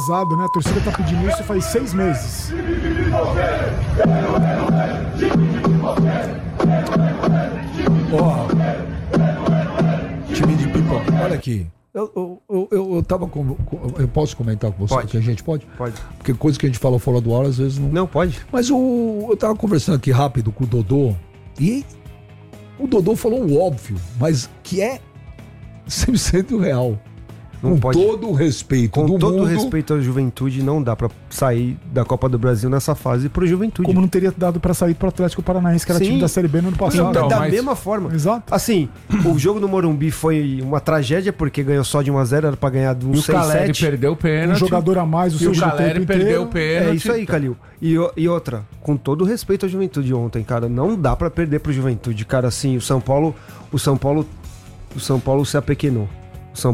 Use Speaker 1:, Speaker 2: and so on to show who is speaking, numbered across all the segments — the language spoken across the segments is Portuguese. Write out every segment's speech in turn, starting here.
Speaker 1: né? A torcida tá pedindo isso faz 6 meses.
Speaker 2: Ó, time de pipoca. Olha aqui. Eu tava com. Eu posso comentar com você?
Speaker 3: Pode.
Speaker 2: Que a gente pode?
Speaker 3: Pode.
Speaker 2: Porque coisa que a gente fala fora do ar, às vezes não.
Speaker 3: Não, pode.
Speaker 2: Mas eu tava conversando aqui rápido com o Dodô. E o Dodô falou o óbvio, mas que é 100% real.
Speaker 3: Não
Speaker 2: com
Speaker 3: pode.
Speaker 2: todo o respeito
Speaker 3: Com
Speaker 2: do
Speaker 3: todo
Speaker 2: mundo.
Speaker 3: respeito à Juventude, não dá pra sair da Copa do Brasil nessa fase pro Juventude.
Speaker 1: Como não teria dado pra sair pro Atlético Paranaense, que era
Speaker 3: Sim.
Speaker 1: time da Série B no ano passado.
Speaker 3: Não, da
Speaker 4: mas-
Speaker 3: mesma forma.
Speaker 1: Exato.
Speaker 3: Assim, o jogo no Morumbi foi uma tragédia, porque ganhou só de 1-0, era pra ganhar de
Speaker 4: E
Speaker 3: um
Speaker 4: o Caleri
Speaker 3: 6-7.
Speaker 4: perdeu o
Speaker 1: Um
Speaker 4: pênalti.
Speaker 1: jogador a mais, o
Speaker 4: E o
Speaker 1: segundo
Speaker 4: Caleri
Speaker 1: tempo
Speaker 4: perdeu
Speaker 1: inteiro.
Speaker 4: o pênalti.
Speaker 3: É isso aí, Calil. E outra, com todo respeito à Juventude ontem, cara, não dá pra perder pro Juventude, cara. Assim, o São Paulo se apequenou. O São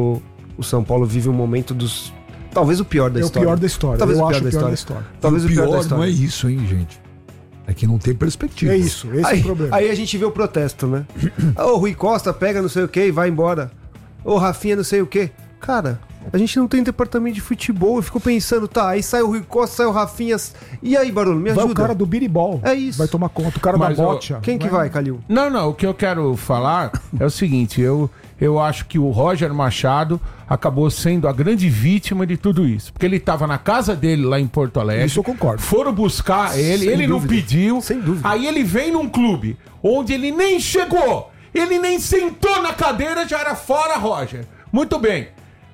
Speaker 3: Paulo vive um momento dos, talvez o pior da
Speaker 1: É o
Speaker 3: história.
Speaker 1: pior da história.
Speaker 3: Talvez
Speaker 1: Eu
Speaker 3: o pior
Speaker 1: acho
Speaker 3: da
Speaker 1: o pior da
Speaker 3: história.
Speaker 1: história.
Speaker 3: Talvez o pior da
Speaker 2: não
Speaker 3: história.
Speaker 2: é isso, hein, gente? É que não tem perspectiva.
Speaker 1: É isso, esse é
Speaker 3: Aí,
Speaker 1: o problema.
Speaker 3: aí a gente vê o protesto, né? Ô, Rui Costa pega não sei o que e vai embora. Ô, Rafinha não sei o que. Cara, a gente não tem departamento de futebol. Eu fico pensando, tá, aí sai o Rui Costa, sai o Rafinha. E aí, Barulho, me
Speaker 1: Vai
Speaker 3: ajuda.
Speaker 1: o cara do biribol.
Speaker 3: É isso.
Speaker 1: Vai tomar conta. O cara
Speaker 4: Mas,
Speaker 1: da
Speaker 4: ó,
Speaker 1: bocha.
Speaker 3: Quem que vai, Calil?
Speaker 4: Não, o que eu quero falar é o seguinte, eu acho que o Roger Machado acabou sendo a grande vítima de tudo isso. Porque ele estava na casa dele lá em Porto Alegre.
Speaker 1: Isso eu concordo.
Speaker 4: Foram buscar ele, ele não pediu.
Speaker 3: Sem dúvida.
Speaker 4: Aí ele vem num clube onde ele nem chegou, ele nem sentou na cadeira, já era fora, Roger. Muito bem.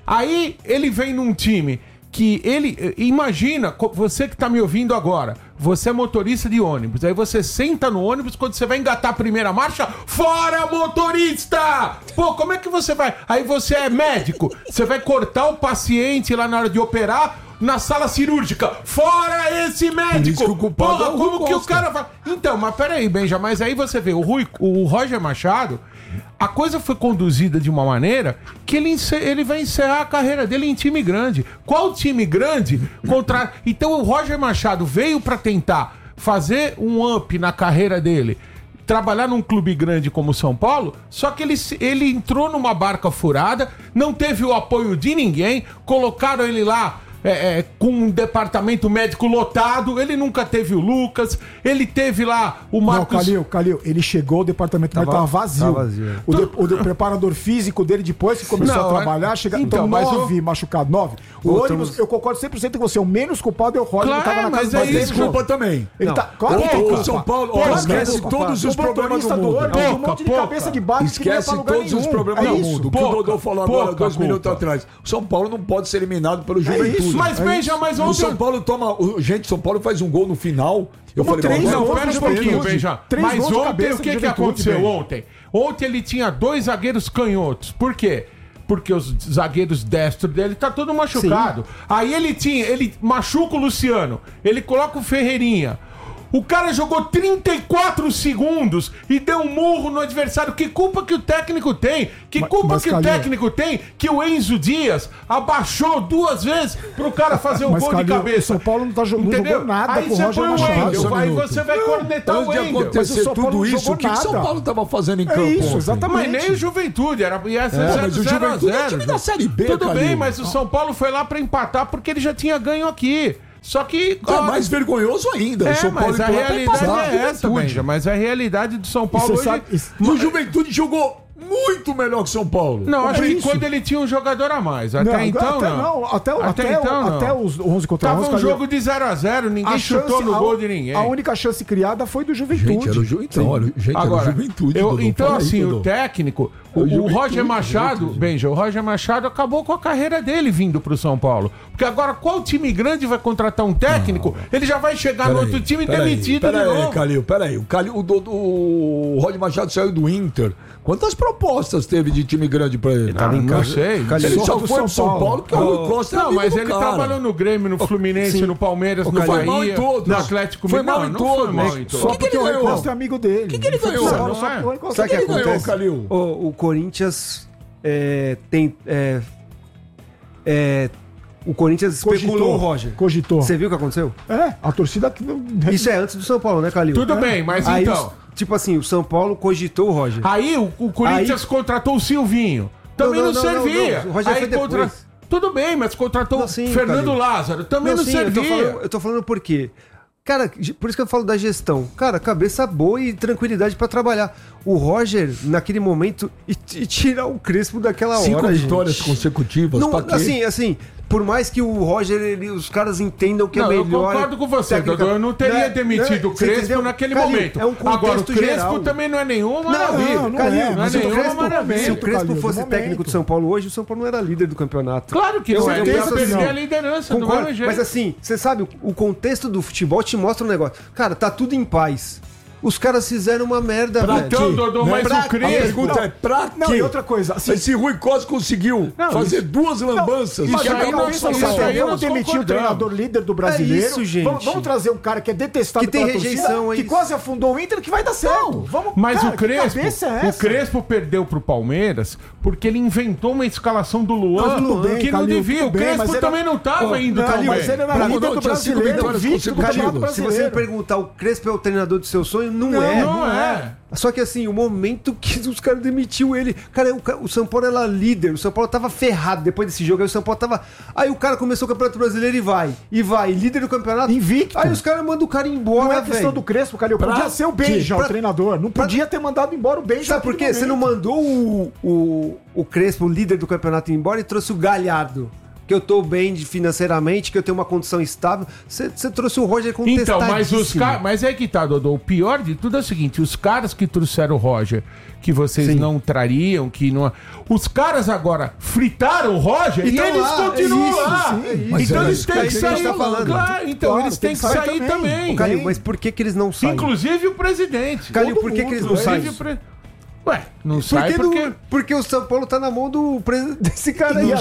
Speaker 4: Aí ele vem num time que ele... Imagina, você que tá me ouvindo agora, você é motorista de ônibus, aí você senta no ônibus, quando você vai engatar a primeira marcha, fora motorista! Pô, como é que você vai? Aí você é médico, você vai cortar o paciente lá na hora de operar, na sala cirúrgica, fora esse
Speaker 2: Por isso
Speaker 4: médico!
Speaker 2: que o culpado
Speaker 4: Porra,
Speaker 2: é o Rui
Speaker 4: como que o
Speaker 2: Costa.
Speaker 4: cara vai... Então, mas peraí, Benja, mas aí você vê, o Roger Machado, a coisa foi conduzida de uma maneira que ele vai encerrar a carreira dele em time grande. Qual time grande contra... Então o Roger Machado veio pra tentar fazer um up na carreira dele, trabalhar num clube grande como o São Paulo, só que ele entrou numa barca furada, não teve o apoio de ninguém, colocaram ele lá com um departamento médico lotado, ele nunca teve o Lucas, ele teve lá o Marcos...
Speaker 1: Não, Calil, ele chegou, o departamento médico tava vazio.
Speaker 3: tava vazio, é.
Speaker 1: O preparador físico dele, depois que começou
Speaker 4: Não,
Speaker 1: a trabalhar, chega...
Speaker 4: então,
Speaker 1: Então,
Speaker 4: mas
Speaker 1: 9 machucados, 9. O ônibus, eu concordo 100% com você, o menos culpado é o Roger,
Speaker 4: Claro,
Speaker 1: que tava na
Speaker 4: mas
Speaker 1: casa
Speaker 4: é
Speaker 1: dele.
Speaker 4: isso.
Speaker 2: Desculpa também.
Speaker 1: Ele
Speaker 3: Não.
Speaker 1: tá... Claro que tem
Speaker 2: O
Speaker 1: culpa.
Speaker 2: São Paulo,
Speaker 1: Claro que
Speaker 2: esquece
Speaker 1: tem
Speaker 2: todos os
Speaker 1: culpa. O
Speaker 2: problemas do
Speaker 1: motorista
Speaker 2: mundo.
Speaker 1: ônibus, um
Speaker 4: Pouca,
Speaker 1: monte de cabeça de base que não ia
Speaker 2: Esquece
Speaker 1: pra lugar
Speaker 2: todos os
Speaker 1: nenhum.
Speaker 2: problemas
Speaker 1: É
Speaker 2: do
Speaker 1: isso.
Speaker 2: mundo. O que o
Speaker 4: Pouca,
Speaker 2: Dodô falou agora,
Speaker 4: pouca
Speaker 2: 2 minutos
Speaker 4: culpa.
Speaker 2: atrás. O São Paulo não pode ser eliminado pelo Juventude.
Speaker 1: isso,
Speaker 4: Mas veja, mas
Speaker 2: O
Speaker 4: ontem...
Speaker 2: São Paulo toma. Gente, São Paulo faz um gol no final. Eu
Speaker 1: Tomou
Speaker 2: falei,
Speaker 1: três
Speaker 2: mas
Speaker 4: Não,
Speaker 1: gols
Speaker 4: pera
Speaker 1: de
Speaker 4: um pouquinho,
Speaker 1: Juventude.
Speaker 4: Benja.
Speaker 1: 3
Speaker 4: Mas
Speaker 1: gols de
Speaker 4: ontem,
Speaker 1: cabeça
Speaker 4: o
Speaker 1: de
Speaker 4: que
Speaker 1: Juventude,
Speaker 4: aconteceu
Speaker 1: Benja.
Speaker 4: ontem? Ontem ele tinha 2 zagueiros canhotos. Por quê? Porque os zagueiros destros dele tá todo machucado. Aí ele machuca o Luciano, ele coloca o Ferreirinha. O cara jogou 34 segundos e deu um murro no adversário. Que culpa que o técnico tem? Que culpa
Speaker 1: mas,
Speaker 4: que o
Speaker 1: Calil,
Speaker 4: técnico tem que o Enzo Dias abaixou 2 vezes pro cara fazer o
Speaker 1: Mas,
Speaker 4: gol de
Speaker 1: Calil,
Speaker 4: cabeça?
Speaker 1: o São Paulo não jogou nada
Speaker 4: Aí
Speaker 1: com o
Speaker 4: você
Speaker 1: Roger
Speaker 4: põe o
Speaker 1: Machado.
Speaker 4: Wendel,
Speaker 2: Só um
Speaker 4: aí
Speaker 2: minuto.
Speaker 4: você vai cornetar o
Speaker 2: Antes de
Speaker 4: Wendel.
Speaker 1: Mas o
Speaker 2: acontecer
Speaker 1: São Paulo
Speaker 2: tudo
Speaker 1: não
Speaker 2: isso,
Speaker 1: jogou
Speaker 2: o que o São
Speaker 1: nada.
Speaker 2: Paulo tava fazendo em campo?
Speaker 1: É isso,
Speaker 2: ontem?
Speaker 1: exatamente.
Speaker 4: Mas nem o Juventude, ia ser
Speaker 2: mas o
Speaker 4: 0 a
Speaker 2: Juventude é
Speaker 4: 0.
Speaker 2: time da Série B,
Speaker 4: Tudo
Speaker 2: Calil.
Speaker 4: bem, mas o São Paulo foi lá pra empatar porque ele já tinha ganho aqui. Só que...
Speaker 2: É mais vergonhoso ainda. o São Paulo
Speaker 4: mas a
Speaker 2: foi lá pra
Speaker 4: realidade
Speaker 2: empatar com
Speaker 4: é
Speaker 2: o
Speaker 4: essa,
Speaker 2: Juventude.
Speaker 4: Benja. Mas a realidade do São Paulo
Speaker 1: você
Speaker 4: hoje...
Speaker 1: sabe-
Speaker 2: E o Juventude jogou muito melhor que o São Paulo.
Speaker 4: Não, acho
Speaker 1: É
Speaker 4: que
Speaker 1: isso.
Speaker 4: quando ele tinha um jogador a mais. Até então, não.
Speaker 1: Até os 11 contra
Speaker 4: Tava
Speaker 1: 11.
Speaker 4: um
Speaker 1: Calil,
Speaker 4: jogo de 0 a 0, ninguém
Speaker 1: a
Speaker 4: chutou
Speaker 1: chance-
Speaker 4: no
Speaker 1: a-
Speaker 4: gol de ninguém.
Speaker 1: A única chance criada foi do Juventude.
Speaker 2: Gente, era o Juventude. Olha, gente,
Speaker 4: Agora,
Speaker 2: era o Juventude. Dodô.
Speaker 4: então
Speaker 2: Fala aí,
Speaker 4: assim,
Speaker 2: Dodô.
Speaker 4: o técnico,
Speaker 2: É o
Speaker 4: o
Speaker 2: Juventude,
Speaker 4: Roger Machado,
Speaker 2: Juventude.
Speaker 4: Benja, o Roger Machado acabou com a carreira dele vindo pro São Paulo. Porque agora qual time grande vai contratar um técnico? Ele já vai chegar no outro time demitido de novo.
Speaker 2: Calil, peraí. O Roger Machado saiu do Inter. Quantas propostas teve de time grande pra ele?
Speaker 3: Tava em
Speaker 4: Não
Speaker 3: casa.
Speaker 4: sei.
Speaker 3: Calil,
Speaker 2: Ele
Speaker 1: Só
Speaker 2: só
Speaker 1: do
Speaker 2: foi pro
Speaker 1: São
Speaker 2: São Paulo porque o Rui Costa é
Speaker 4: Não,
Speaker 2: amigo
Speaker 4: mas
Speaker 2: do
Speaker 4: ele
Speaker 2: cara.
Speaker 4: trabalhou no Grêmio, no Fluminense,
Speaker 3: Sim.
Speaker 4: no Palmeiras, no
Speaker 2: Foi mal em
Speaker 4: Bahia,
Speaker 2: todos.
Speaker 4: no Atlético
Speaker 2: Foi
Speaker 4: Mineiro.
Speaker 2: mal em
Speaker 4: Não
Speaker 2: todos.
Speaker 4: foi mal em
Speaker 1: Só
Speaker 4: todos.
Speaker 2: que
Speaker 1: porque
Speaker 2: ele
Speaker 1: o Rui
Speaker 2: ganhou?
Speaker 1: Costa é amigo dele.
Speaker 2: que ele ganhou?
Speaker 1: São Paulo,
Speaker 4: Não
Speaker 1: só
Speaker 4: é?
Speaker 1: porque o Rui Costa
Speaker 3: Sabe o que
Speaker 1: é amigo
Speaker 3: acontece?
Speaker 2: Calil?
Speaker 3: O Corinthians o Corinthians especulou o Roger.
Speaker 1: Cogitou.
Speaker 3: Você viu o que aconteceu?
Speaker 1: A torcida que não...
Speaker 3: Isso é antes do São Paulo, né, Calil?
Speaker 4: Tudo bem, mas
Speaker 3: Aí,
Speaker 4: então...
Speaker 3: tipo assim, o São Paulo cogitou o Roger.
Speaker 4: Aí o Corinthians contratou o Silvinho. Também não,
Speaker 3: Não,
Speaker 4: servia.
Speaker 3: não. O Roger
Speaker 4: Aí
Speaker 3: foi depois.
Speaker 4: Tudo bem, mas contratou Fernando Lázaro. Também não servia.
Speaker 3: Eu tô falando por quê? Cara, por isso que eu falo da gestão. Cara, cabeça boa e tranquilidade pra trabalhar. O Roger, naquele momento, e tirar o Crespo daquela hora,
Speaker 2: 5 vitórias consecutivas,
Speaker 3: não,
Speaker 2: pra quê?
Speaker 3: Assim, por mais que o Roger, os caras entendam que é melhor...
Speaker 4: Eu concordo com você, Dodô. Eu não teria demitido o Crespo naquele momento.
Speaker 3: É um
Speaker 4: agora, o Crespo
Speaker 3: geral.
Speaker 4: também não é nenhuma maravilha.
Speaker 3: Não é nenhuma
Speaker 4: maravilha.
Speaker 3: Se o Crespo fosse técnico do São Paulo hoje, o São Paulo não era líder do campeonato.
Speaker 4: Claro que não. Ele ia perder a liderança do mesmo jeito.
Speaker 3: Mas assim, você sabe, o contexto do futebol te mostra um negócio. Cara, tá tudo em paz. Os caras fizeram uma merda, velho.
Speaker 4: Então, Dodô, mas o Crespo...
Speaker 2: A pergunta é, pra quê?
Speaker 1: Não, e outra coisa... Assim,
Speaker 2: esse Rui Costa conseguiu fazer 2 lambanças.
Speaker 4: Isso aí
Speaker 1: vamos demitir o treinador líder do brasileiro.
Speaker 3: É isso, gente.
Speaker 1: Vamos trazer um cara que é detestado
Speaker 3: que tem
Speaker 1: pela
Speaker 3: rejeição,
Speaker 1: torcida, que quase afundou o Inter, que vai dar certo.
Speaker 4: Mas cara,
Speaker 1: o
Speaker 4: Crespo perdeu pro Palmeiras porque ele inventou uma escalação do Luan que não devia. O Crespo também não tava indo tão bem.
Speaker 1: Mas ele era líder do brasileiro,
Speaker 3: se você me perguntar, o Crespo é o treinador do seu sonho? Não é.
Speaker 4: Não é.
Speaker 3: Só que assim, o momento que os caras demitiu ele. Cara, o São Paulo era líder. O São Paulo tava ferrado depois desse jogo. Aí o São Paulo tava. Aí o cara começou o Campeonato Brasileiro e vai. Líder do campeonato.
Speaker 1: Invicto.
Speaker 3: Aí os caras mandam o cara embora.
Speaker 1: Não é questão do Crespo, cara. Podia ser o Benja, o treinador. Não podia ter mandado embora o Benja.
Speaker 3: Sabe por quê? Você não mandou o Crespo, o líder do campeonato, embora e trouxe o Galhardo. Que eu tô bem financeiramente, que eu tenho uma condição estável. Você trouxe o Roger contestadíssimo.
Speaker 4: Então, mas é que tá, Dodô. O pior de tudo é o seguinte: os caras que trouxeram o Roger, que vocês não trariam, que não... Os caras agora fritaram o Roger e eles continuam lá. Então eles têm que sair. Claro, então eles têm que sair também.
Speaker 3: Calil, mas por que eles não saem?
Speaker 4: Inclusive o presidente.
Speaker 3: Calil, por que eles não saem?
Speaker 4: Ué, não sai
Speaker 3: porque o São Paulo tá na mão desse cara aí.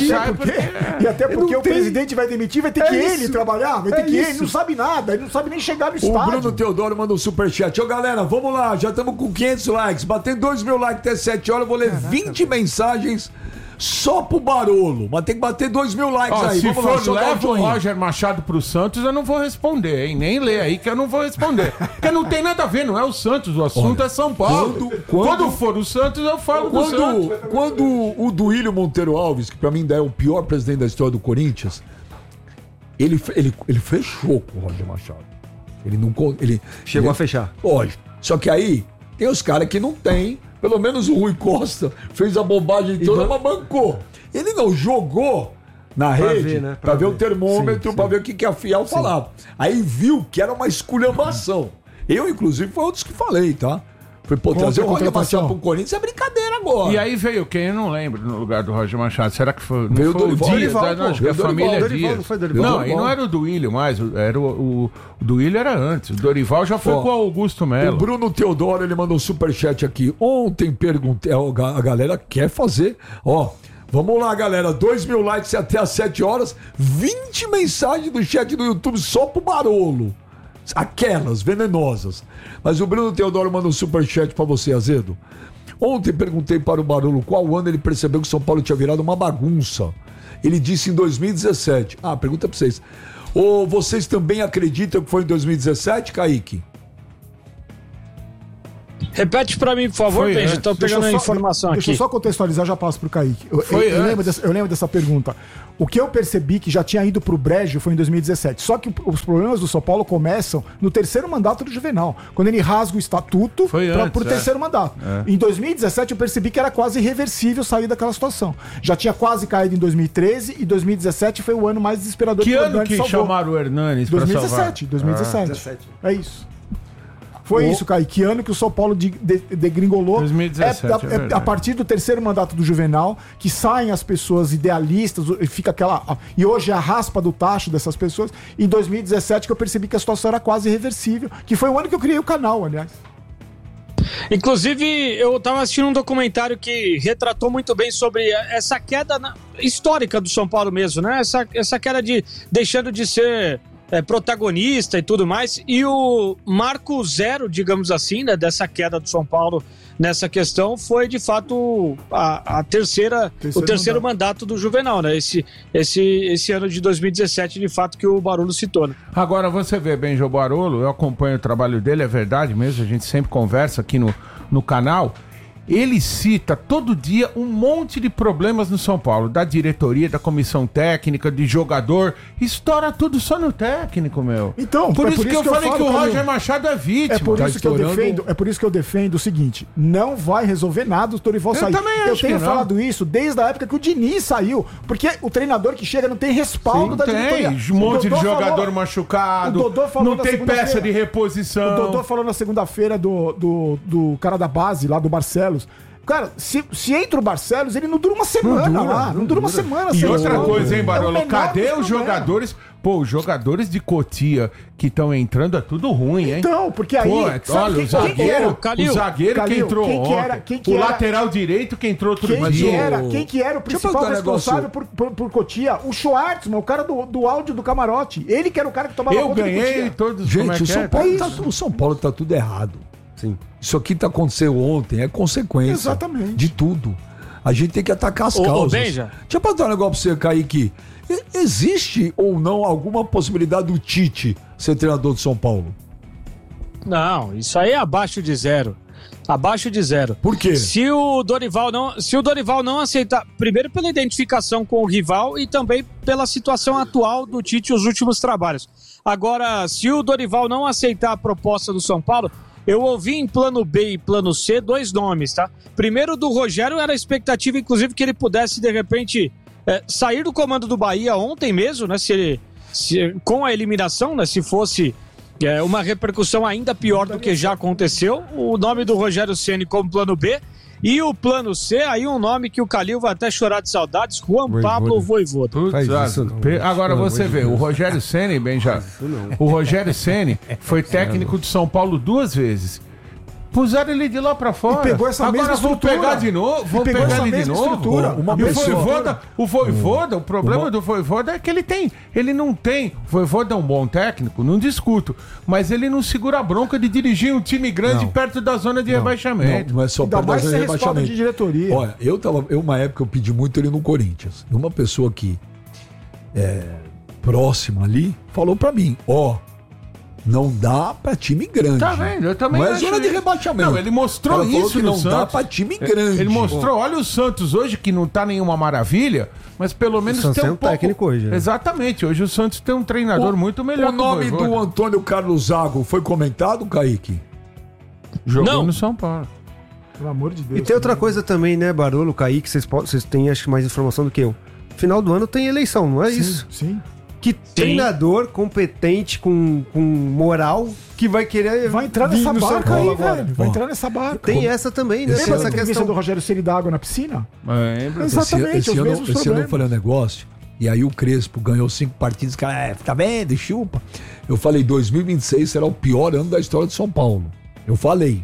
Speaker 1: E até porque o presidente vai demitir, vai ter que ele trabalhar, vai ter que ele, não sabe nada, ele não sabe nem chegar no estádio.
Speaker 2: O Bruno Teodoro mandou um superchat. Ô galera, vamos lá, já estamos com 500 likes, batendo 2.000 likes até 7 horas, eu vou ler 20 mensagens só pro Barolo, mas tem que bater 2.000 likes aí.
Speaker 4: Se for leva o Roger Machado pro Santos, eu não vou responder, hein? Nem lê aí que eu não vou responder. Porque não tem nada a ver, não é o Santos, o assunto é São Paulo. Quando for o Santos, eu falo do Santos.
Speaker 2: Quando o Duílio Monteiro Alves, que pra mim ainda é o pior presidente da história do Corinthians, ele fechou com o Roger Machado. Ele
Speaker 3: chegou a fechar.
Speaker 2: Olha, só que aí tem os caras que não tem. Pelo menos o Rui Costa fez a bobagem toda, mas bancou. Ele não jogou na rede pra ver o termômetro, pra ver o que a Fiel falava. Aí viu que era uma esculhambação. Eu, inclusive, foi um dos que falei, tá? Foi, pô, trazer o Roger Machado pro Corinthians é brincadeira agora.
Speaker 4: E aí veio quem? Eu não lembro no lugar do Roger Machado. Será que foi?
Speaker 2: Veio
Speaker 4: foi
Speaker 2: o Dorival.
Speaker 4: Acho que a família Dias.
Speaker 3: Não foi Dorival.
Speaker 4: Não, aí não era o Duílio mais. Era o Duílio era antes. O Dorival já foi com o Augusto Melo.
Speaker 2: O Bruno Teodoro, ele mandou um superchat aqui. Ontem perguntei, a galera quer fazer, vamos lá, galera, 2.000 likes até às 7 horas, 20 mensagens do chat do YouTube só pro Barolo. Aquelas venenosas. Mas o Bruno Teodoro manda um superchat pra você, Azedo. Ontem perguntei para o Barolo qual ano ele percebeu que São Paulo tinha virado uma bagunça. Ele disse em 2017. Pergunta pra vocês. Ou vocês também acreditam que foi em 2017, Kaique?
Speaker 5: Repete pra mim, por favor, Benji. Estou pegando a informação aqui.
Speaker 1: Deixa eu só contextualizar, já passo pro Kaique. Eu lembro dessa pergunta. O que eu percebi que já tinha ido pro brejo foi em 2017. Só que os problemas do São Paulo começam no terceiro mandato do Juvenal. Quando ele rasga o estatuto pro terceiro mandato. Em 2017 eu percebi que era quase irreversível sair daquela situação. Já tinha quase caído em 2013 e 2017 foi o ano mais desesperador
Speaker 4: que ano que chamaram o Hernanes pra salvar?
Speaker 1: 2017. É isso. Foi isso, Caio. Que ano que o São Paulo degringolou?
Speaker 4: 2017.
Speaker 1: A partir do terceiro mandato do Juvenal, que saem as pessoas idealistas, fica aquela. E hoje é a raspa do tacho dessas pessoas. Em 2017 que eu percebi que a situação era quase irreversível. Que foi o ano que eu criei o canal, aliás.
Speaker 5: Inclusive, eu estava assistindo um documentário que retratou muito bem sobre essa queda histórica do São Paulo mesmo, né? Essa queda de deixando de ser protagonista e tudo mais, e o marco zero, digamos assim, né, dessa queda do São Paulo nessa questão foi de fato o terceiro mandato do Juvenal, né? Esse ano de 2017, de fato, que o Barolo citou, né?
Speaker 4: Agora você vê, Benjo Barolo, eu acompanho o trabalho dele, é verdade mesmo, a gente sempre conversa aqui no canal. ele cita todo dia um monte de problemas no São Paulo, da diretoria, da comissão técnica, de jogador, estoura tudo só no técnico, meu.
Speaker 1: Então,
Speaker 4: por isso que eu falei que o Roger Machado é vítima.
Speaker 1: É por isso que eu defendo o seguinte, não vai resolver nada o Dorival sair. Eu tenho falado isso desde a época que o Diniz saiu, porque o treinador que chega não tem respaldo da diretoria.
Speaker 4: Tem um monte de jogador machucado, não tem peça de reposição.
Speaker 1: O Dodô falou na segunda-feira do cara da base, lá do Barcelos. Cara, se entra o Barcelos, ele não dura uma semana lá. Não dura uma semana.
Speaker 4: E outra coisa, hein, Barolo? Cadê os jogadores? Pô, os jogadores de Cotia que estão entrando é tudo ruim, hein?
Speaker 1: Então, porque aí...
Speaker 4: olha, o zagueiro que entrou ontem, o lateral direito que entrou outro dia.
Speaker 1: Quem que era o principal responsável por Cotia? O Schwartzman, o cara do áudio do camarote. Ele que era o cara que tomava
Speaker 4: conta do Cotia. Eu ganhei todos...
Speaker 2: Gente, o São Paulo tá tudo errado.
Speaker 3: Sim.
Speaker 2: Isso aqui tá acontecendo ontem, é consequência.
Speaker 1: Exatamente.
Speaker 2: De tudo. A gente tem que atacar as causas. Deixa eu perguntar um negócio pra você, Kaique. Existe ou não alguma possibilidade do Tite ser treinador de São Paulo?
Speaker 5: Não, isso aí é abaixo de zero. Abaixo de zero.
Speaker 2: Por quê?
Speaker 5: Se o Dorival não aceitar, primeiro pela identificação com o rival e também pela situação atual do Tite e os últimos trabalhos. Agora, se o Dorival não aceitar a proposta do São Paulo, eu ouvi em plano B e plano C 2 nomes, tá? Primeiro do Rogério, era a expectativa, inclusive, que ele pudesse, de repente, sair do comando do Bahia ontem mesmo, né? Com a eliminação, né? Se fosse uma repercussão ainda pior do que já aconteceu, o nome do Rogério Ceni como plano B. E o plano C, aí um nome que o Calil vai até chorar de saudades, Juan Pablo Voivoda.
Speaker 4: Agora você vê, o Rogério Ceni, o Rogério Ceni foi técnico de São Paulo 2 vezes. Puseram ele de lá pra fora.
Speaker 1: E pegou essa mesma estrutura.
Speaker 4: Agora vão pegar de novo. Vão pegar ele de novo. O Voivoda, o problema do Voivoda é que ele não tem. O Voivoda é um bom técnico, não discuto. Mas ele não segura a bronca de dirigir um time grande perto da zona de rebaixamento.
Speaker 2: Não é só perto da zona de rebaixamento.
Speaker 1: De diretoria.
Speaker 2: Olha, uma época eu pedi muito ele no Corinthians. E uma pessoa que próxima ali falou pra mim, não dá pra time grande.
Speaker 4: Tá vendo? Eu também
Speaker 2: não é zona de rebaixamento.
Speaker 4: Não, ele mostrou isso no Santos.
Speaker 2: Não dá pra time grande.
Speaker 4: Ele mostrou, olha o Santos hoje, que não tá nenhuma maravilha, mas pelo menos tem um
Speaker 3: técnico hoje. Né?
Speaker 4: Exatamente, hoje o Santos tem um treinador muito melhor.
Speaker 2: O nome do Antônio Carlos Zago foi comentado, Kaique?
Speaker 4: Jogou no São Paulo.
Speaker 1: Pelo amor de Deus.
Speaker 3: E tem outra coisa também, né, Barolo, Kaique, vocês têm acho que mais informação do que eu. Final do ano tem eleição, não é isso?
Speaker 1: Sim.
Speaker 3: Que treinador competente, com moral, que vai querer...
Speaker 1: Vai entrar nessa barca aí, velho. Vai entrar nessa barca.
Speaker 3: Tem essa também, né?
Speaker 1: Lembra essa questão do Rogério Ceni da água na piscina? Exatamente,
Speaker 2: os mesmos problemas. Esse ano eu falei um negócio, e aí o Crespo ganhou 5 partidas, cara, tá vendo? Chupa. Eu falei, 2026 será o pior ano da história de São Paulo. Eu falei.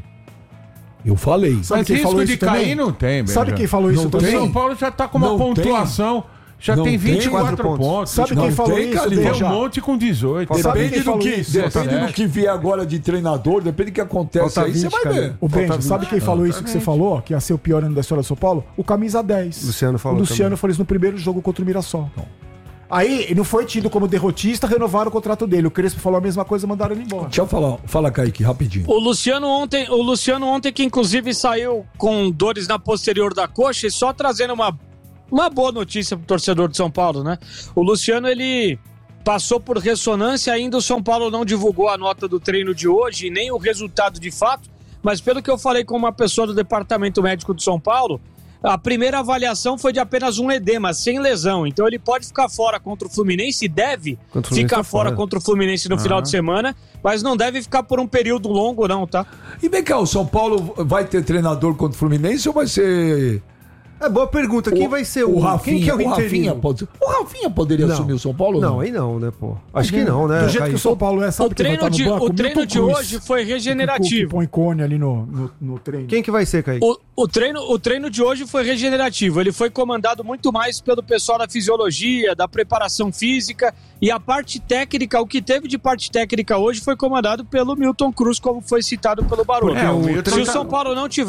Speaker 1: Sabe quem falou isso também?
Speaker 4: Cair não tem, Benja.
Speaker 1: Sabe quem falou isso também?
Speaker 4: O São Paulo já tá com uma pontuação... Já não tem 24 pontos.
Speaker 1: Sabe quem falou isso?
Speaker 4: Tem um monte com 18.
Speaker 2: Depende do que vier agora de treinador, depende do que acontece aí, você vai ver.
Speaker 1: O Benja, sabe quem falou isso que você falou? Que ia ser o pior ano da história do São Paulo? O camisa 10.
Speaker 3: Luciano falou.
Speaker 1: O Luciano falou isso no primeiro jogo contra o Mirassol. Aí, ele não foi tido como derrotista, renovaram o contrato dele. O Crespo falou a mesma coisa, mandaram ele embora.
Speaker 2: Deixa eu falar. Fala, Kaique, rapidinho.
Speaker 5: O Luciano ontem, que inclusive saiu com dores na posterior da coxa, e só trazendo uma boa notícia pro torcedor de São Paulo, né? O Luciano, ele passou por ressonância, ainda o São Paulo não divulgou a nota do treino de hoje, nem o resultado de fato, mas pelo que eu falei com uma pessoa do departamento médico de São Paulo, a primeira avaliação foi de apenas um edema, sem lesão, então ele pode ficar fora contra o Fluminense, deve ficar fora contra o Fluminense no final de semana, mas não deve ficar por um período longo não, tá?
Speaker 2: E vem cá, o São Paulo vai ter treinador contra o Fluminense ou vai ser...
Speaker 3: É boa pergunta. Quem vai ser o
Speaker 2: Rafinha?
Speaker 3: Quem que é o
Speaker 2: Rafinha o Rafinha poderia assumir o São Paulo?
Speaker 3: Não, aí não, né, pô? Acho que não, né?
Speaker 1: Do jeito que o São Paulo é, sabe
Speaker 5: o treino de hoje foi regenerativo.
Speaker 1: Põe Cone ali no treino.
Speaker 3: Quem que vai ser, Kaique?
Speaker 5: O treino de hoje foi regenerativo. Ele foi comandado muito mais pelo pessoal da fisiologia, da preparação física, e a parte técnica, o que teve de parte técnica hoje foi comandado pelo Milton Cruz, como foi citado pelo Barulho. Se o São Paulo não tiver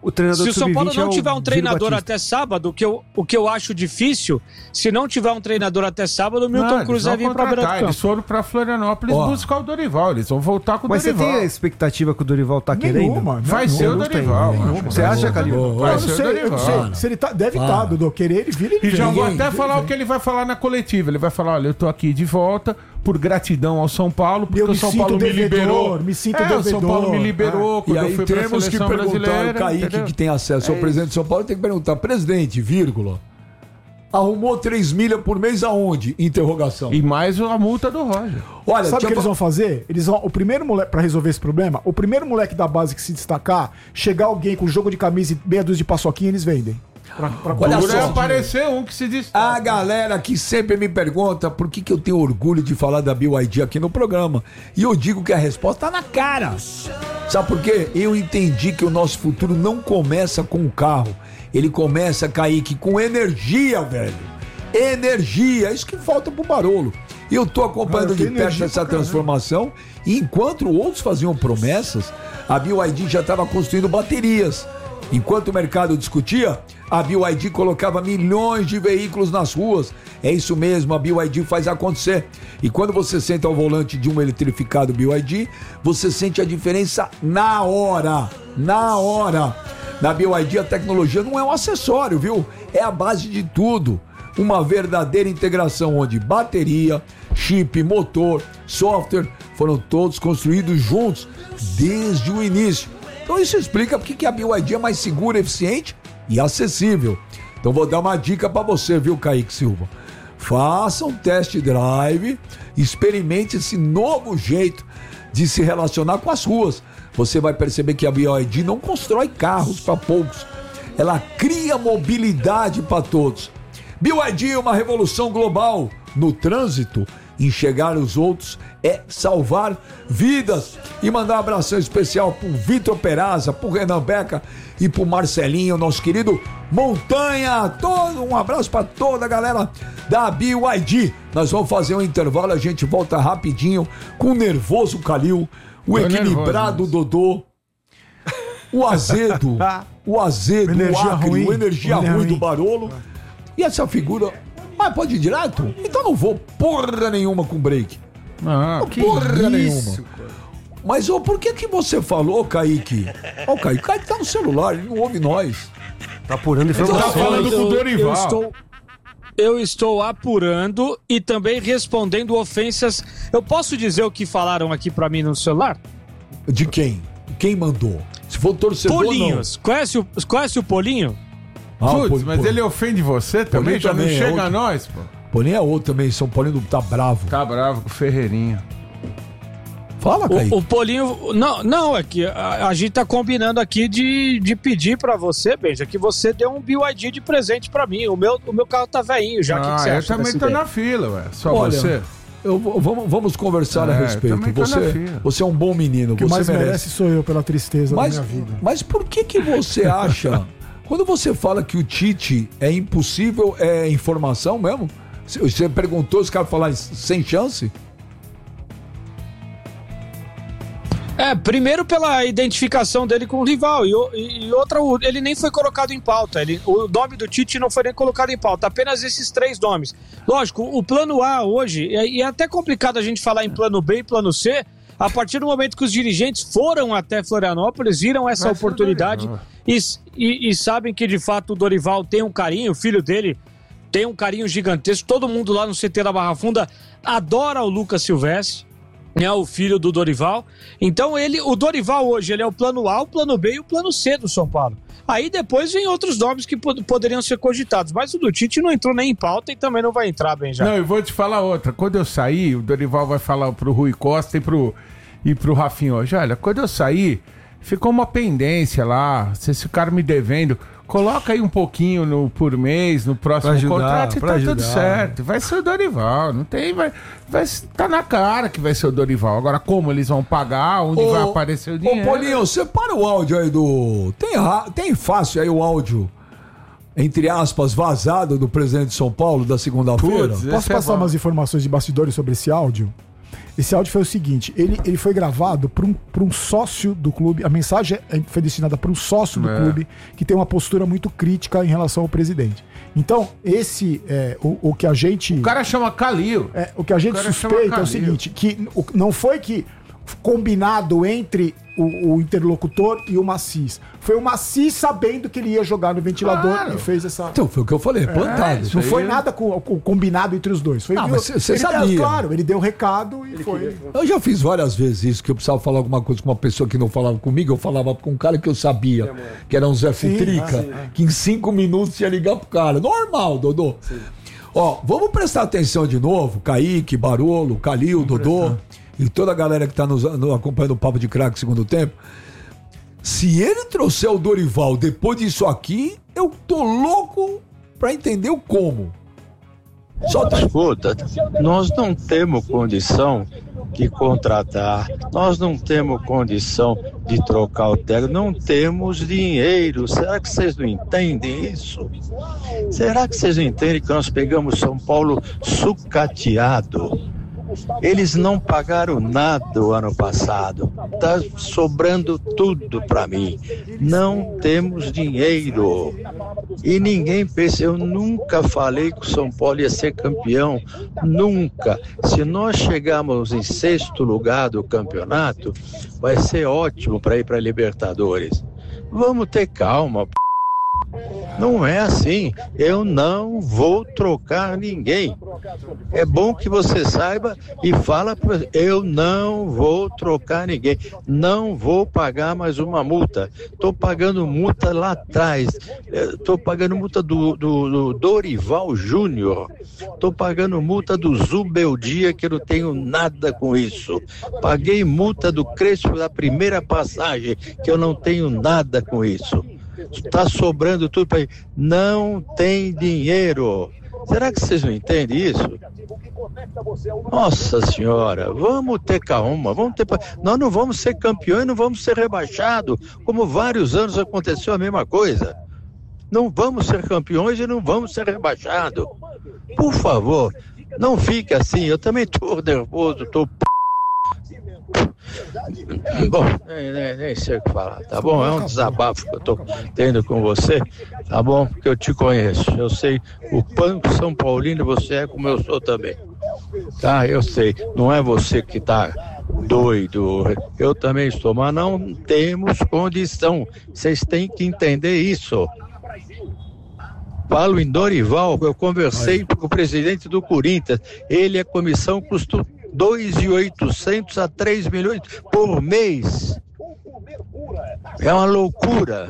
Speaker 3: O treinador
Speaker 5: se o São Paulo
Speaker 3: sub-20
Speaker 5: não
Speaker 3: é o
Speaker 5: tiver um
Speaker 3: Diego
Speaker 5: treinador
Speaker 3: Batista.
Speaker 5: até sábado, o que eu acho difícil, se não tiver um treinador até sábado, o Milton Cruz vai vir pra beira do campo.
Speaker 4: Eles foram pra Florianópolis buscar o Dorival. Eles vão voltar com o
Speaker 3: Mas
Speaker 4: Dorival.
Speaker 3: você tem a expectativa que o Dorival tá querendo?
Speaker 4: Vai ser o Dorival.
Speaker 3: Você acha, Calil?
Speaker 4: Vai
Speaker 1: Eu
Speaker 4: ser o
Speaker 1: sei,
Speaker 4: Dorival.
Speaker 1: eu sei. Se ele deve estar, Dudu. Querer, ele vira, ele
Speaker 4: E já
Speaker 1: vem.
Speaker 4: vou até falar o que ele vai falar na coletiva. Ele vai falar, olha, eu tô aqui de volta por gratidão ao São Paulo, porque
Speaker 1: Eu
Speaker 4: o
Speaker 1: me
Speaker 4: São
Speaker 1: sinto
Speaker 4: Paulo me
Speaker 1: devedor,
Speaker 4: liberou.
Speaker 1: me sinto
Speaker 4: O São
Speaker 1: devedor.
Speaker 4: Paulo me liberou
Speaker 2: E
Speaker 4: quando eu
Speaker 2: aí
Speaker 4: fui pra
Speaker 2: temos que
Speaker 4: seleção
Speaker 2: perguntar
Speaker 4: brasileira.
Speaker 2: o Kaique,
Speaker 4: entendeu?
Speaker 2: que tem acesso ao presidente de São Paulo, tem que perguntar, presidente, vírgula, arrumou 3 milhas por mês aonde? Interrogação.
Speaker 4: E mais a multa do Roger.
Speaker 2: Olha,
Speaker 1: Sabe o que
Speaker 2: tinha
Speaker 1: eles vão fazer? Eles vão, o primeiro moleque, pra resolver esse problema, o primeiro moleque da base que se destacar, chegar alguém com jogo de camisa e meia dúzia de paçoquinha, eles vendem.
Speaker 2: Olha
Speaker 4: Dura
Speaker 2: só.
Speaker 4: aparecer um que se destaca.
Speaker 2: A galera que sempre me pergunta por que eu tenho orgulho de falar da BYD aqui no programa. E eu digo que a resposta tá na cara. Sabe por quê? Eu entendi que o nosso futuro não começa com o carro. Ele começa, Kaique, com energia, velho. Energia. É isso que falta pro Barolo. E eu tô acompanhando de perto essa transformação. E enquanto outros faziam promessas, a BYD já estava construindo baterias. Enquanto o mercado discutia, a BYD colocava milhões de veículos nas ruas. É isso mesmo, a BYD faz acontecer. E quando você senta ao volante de um eletrificado BYD, você sente a diferença na hora. Na hora. Na BYD a tecnologia não é um acessório, viu? É a base de tudo. Uma verdadeira integração onde bateria, chip, motor, software foram todos construídos juntos desde o início. Então isso explica porque que a BYD é mais segura, eficiente e acessível. Então vou dar uma dica para você, viu, Kaique Silva? Faça um test drive, experimente esse novo jeito de se relacionar com as ruas. Você vai perceber que a BYD não constrói carros para poucos. Ela cria mobilidade para todos. BYD é uma revolução global no trânsito. Enxergar os outros é salvar vidas. E mandar um abração especial pro Vitor Peraza, pro Renan Beca e pro Marcelinho, nosso querido Montanha. Um abraço para toda a galera da BYD. Nós vamos fazer um intervalo, a gente volta rapidinho com o nervoso Calil, o equilibrado Dodô, o azedo, o acre, o energia ruim do Barolo. E essa figura... Ah, pode ir direto? Então não vou porra nenhuma com break.
Speaker 4: Ah,
Speaker 2: porra nenhuma. Mas por que você falou, Kaique? Ó, o Kaique tá no celular, ele não ouve nós.
Speaker 3: Tá apurando informações.
Speaker 4: Tá falando com o Dorival.
Speaker 5: Eu estou apurando e também respondendo ofensas. Eu posso dizer o que falaram aqui pra mim no celular?
Speaker 2: De quem? Quem mandou? Se for torcedor,
Speaker 5: Polinhos. Conhece o Polinho?
Speaker 4: Putz, mas ele ofende você também? Já não chega a nós, pô.
Speaker 2: Polinho é outro também, São Paulino tá bravo.
Speaker 4: Tá bravo com o Ferreirinho.
Speaker 2: Fala, Kaique.
Speaker 5: O Polinho... Não, é que a gente tá combinando aqui de pedir pra você, Benja, que você dê um BYD de presente pra mim. O meu carro tá velhinho já. Que você
Speaker 4: eu
Speaker 5: acha
Speaker 4: também tô
Speaker 5: ideia?
Speaker 4: na fila, ué. Só
Speaker 2: Olha,
Speaker 4: você.
Speaker 2: Vamos conversar a respeito.
Speaker 4: também tô na fila.
Speaker 2: Você é um bom menino,
Speaker 1: O que
Speaker 2: você
Speaker 1: mais merece sou eu pela tristeza da minha vida.
Speaker 2: Mas por que você acha... Quando você fala que o Tite é impossível, é informação mesmo? Você perguntou, os caras falaram sem chance?
Speaker 5: Primeiro pela identificação dele com o rival e outra, ele nem foi colocado em pauta. O nome do Tite não foi nem colocado em pauta, apenas esses 3 nomes. Lógico, o plano A hoje, e é até complicado a gente falar em plano B e plano C, a partir do momento que os dirigentes foram até Florianópolis, viram essa oportunidade e sabem que de fato o Dorival tem um carinho, o filho dele tem um carinho gigantesco, todo mundo lá no CT da Barra Funda adora o Lucas Silvestre, né, o filho do Dorival. Então o Dorival hoje ele é o plano A, o plano B e o plano C do São Paulo. Aí depois vem outros nomes que poderiam ser cogitados, mas o do Tite não entrou nem em pauta e também não vai entrar, bem já.
Speaker 4: Não, eu vou te falar outra. Quando eu sair, o Dorival vai falar pro Rui Costa e pro Rafinha hoje. Olha, quando eu sair, ficou uma pendência lá, vocês ficaram me devendo. Coloca aí um pouquinho por mês, no próximo contrato e tá tudo certo. Vai ser o Dorival, não tem... Tá na cara que vai ser o Dorival. Agora, como eles vão pagar, onde vai aparecer o dinheiro...
Speaker 2: Ô, Polinho, separa o áudio aí do... Tem fácil aí o áudio, entre aspas, vazado do presidente de São Paulo da segunda-feira?
Speaker 1: Posso passar umas informações de bastidores sobre esse áudio? Esse áudio foi o seguinte, ele foi gravado por um sócio do clube, a mensagem foi destinada para um sócio do clube que tem uma postura muito crítica em relação ao presidente. Então, o que a gente...
Speaker 4: O cara chama Calil.
Speaker 1: O que a gente suspeita é o seguinte, que não foi que combinado entre o interlocutor e o Macis. Foi o Macis sabendo que ele ia jogar no ventilador e fez essa...
Speaker 2: Então, foi o que eu falei, plantado.
Speaker 1: Não foi nada combinado entre os dois. Foi
Speaker 2: mas você sabia.
Speaker 1: Claro, ele deu o recado e foi...
Speaker 2: Eu já fiz várias vezes isso, que eu precisava falar alguma coisa com uma pessoa que não falava comigo, eu falava com um cara que eu sabia, que era um Zé Futrica, que em 5 minutos ia ligar pro cara. Normal, Dodô. Sim. Ó, vamos prestar atenção de novo, Kaique, Barolo, Calil, Dodô... E toda a galera que tá acompanhando o Papo de Craque segundo tempo. Se ele trouxer o Dorival depois disso aqui, eu tô louco pra entender o como.
Speaker 6: Escuta, nós não temos condição de contratar, nós não temos condição de trocar o técnico, não temos dinheiro. Será que vocês não entendem isso? Será que vocês não entendem que nós pegamos São Paulo sucateado? Eles não pagaram nada o ano passado. Tá sobrando tudo para mim. Não temos dinheiro. E ninguém pensa, eu nunca falei que o São Paulo ia ser campeão. Nunca. Se nós chegarmos em 6º lugar do campeonato, vai ser ótimo para ir para Libertadores. Vamos ter calma. Não é assim, eu não vou trocar ninguém. É bom que você saiba e fala, eu não vou trocar ninguém, não vou pagar mais uma multa. Estou pagando multa lá atrás, estou pagando multa do Dorival Júnior, estou pagando multa do Zubeldia, que eu não tenho nada com isso. Paguei multa do Crespo da primeira passagem, que eu não tenho nada com isso. Está sobrando tudo para ele. Não tem dinheiro. Será que vocês não entendem isso? Nossa senhora, vamos ter calma, nós não vamos ser campeões, não vamos ser rebaixados, como vários anos aconteceu a mesma coisa. Não vamos ser campeões e não vamos ser rebaixados. Por favor, não fique assim, eu também estou nervoso, estou... Bom, nem sei o que falar, tá bom? É um desabafo que eu tô tendo com você, tá bom? Porque eu te conheço, eu sei o punk São Paulino você é como eu sou também, tá? Eu sei, não é você que tá doido, eu também estou, mas não temos condição, vocês têm que entender isso. Falo em Dorival, eu conversei com o presidente do Corinthians, ele a comissão custou 2.800 a 3 milhões por mês. É uma loucura.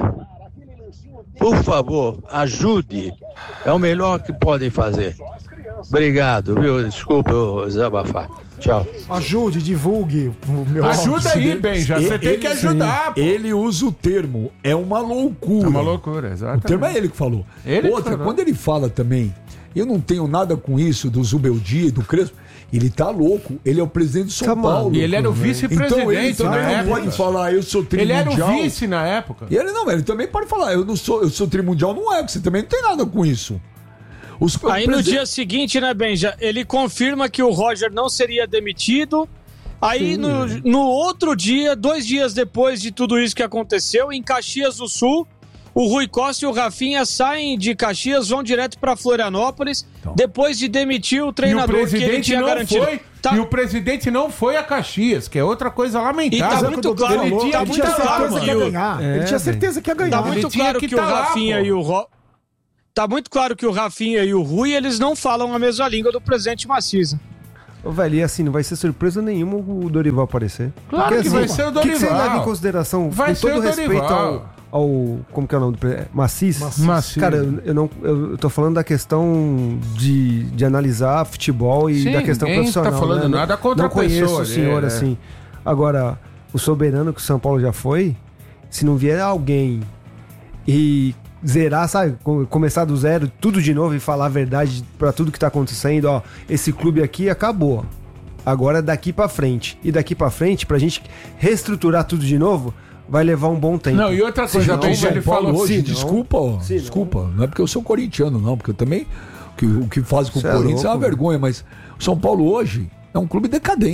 Speaker 6: Por favor, ajude. É o melhor que podem fazer. Obrigado, viu? Desculpa eu desabafar. Tchau.
Speaker 1: Ajude, divulgue.
Speaker 4: Ajuda aí, Benja. Você tem que ajudar.
Speaker 2: Ele usa o termo. É uma loucura.
Speaker 4: É uma loucura, exatamente.
Speaker 2: O termo é ele que falou. Outra, quando ele fala também, eu não tenho nada com isso do Zubeldia e do Crespo. Ele tá louco, ele é o presidente de São Paulo.
Speaker 4: E ele era o vice-presidente,
Speaker 2: então ele também não pode falar, eu sou trimundial.
Speaker 4: Ele era o vice na época.
Speaker 2: E ele também pode falar, eu sou trimundial, não é, porque você também não tem nada com isso.
Speaker 5: Aí no dia seguinte, né, Benja, ele confirma que o Roger não seria demitido. Aí no outro dia, 2 dias depois de tudo isso que aconteceu, em Caxias do Sul, o Rui Costa e o Rafinha saem de Caxias, vão direto para Florianópolis, depois de demitir o treinador que ele tinha garantido.
Speaker 4: E o presidente não foi a Caxias, que é outra coisa lamentável.
Speaker 5: E tá muito claro,
Speaker 1: ele tinha certeza que ia ganhar. Ele tinha certeza que ia ganhar.
Speaker 5: Tá muito claro que o Rafinha e o Tá muito claro que o Rafinha e o Rui, eles não falam a mesma língua do presidente Macisa.
Speaker 3: Ô, velho, e assim, não vai ser surpresa nenhuma o Dorival aparecer.
Speaker 4: Claro porque, que assim, vai ser o Dorival. O que você leva
Speaker 3: em consideração,
Speaker 4: vai
Speaker 3: com todo respeito ao como que é o nome do Macis? Cara, eu tô falando da questão de analisar futebol e da questão profissional.
Speaker 4: Tá falando nada contra
Speaker 3: não
Speaker 4: a pessoa.
Speaker 3: Não conheço o senhor assim. Agora, o soberano que o São Paulo já foi, se não vier alguém e zerar, sabe, começar do zero, tudo de novo e falar a verdade pra tudo que tá acontecendo, ó, esse clube aqui acabou. Agora é daqui pra frente. E daqui pra frente, pra gente reestruturar tudo de novo, vai levar um bom tempo.
Speaker 4: Não, e outra coisa, ele falou
Speaker 2: hoje, desculpa, não é porque eu sou corintiano, não, porque eu também, o que faz com o Corinthians é uma vergonha, mas o São Paulo hoje é um clube decadente.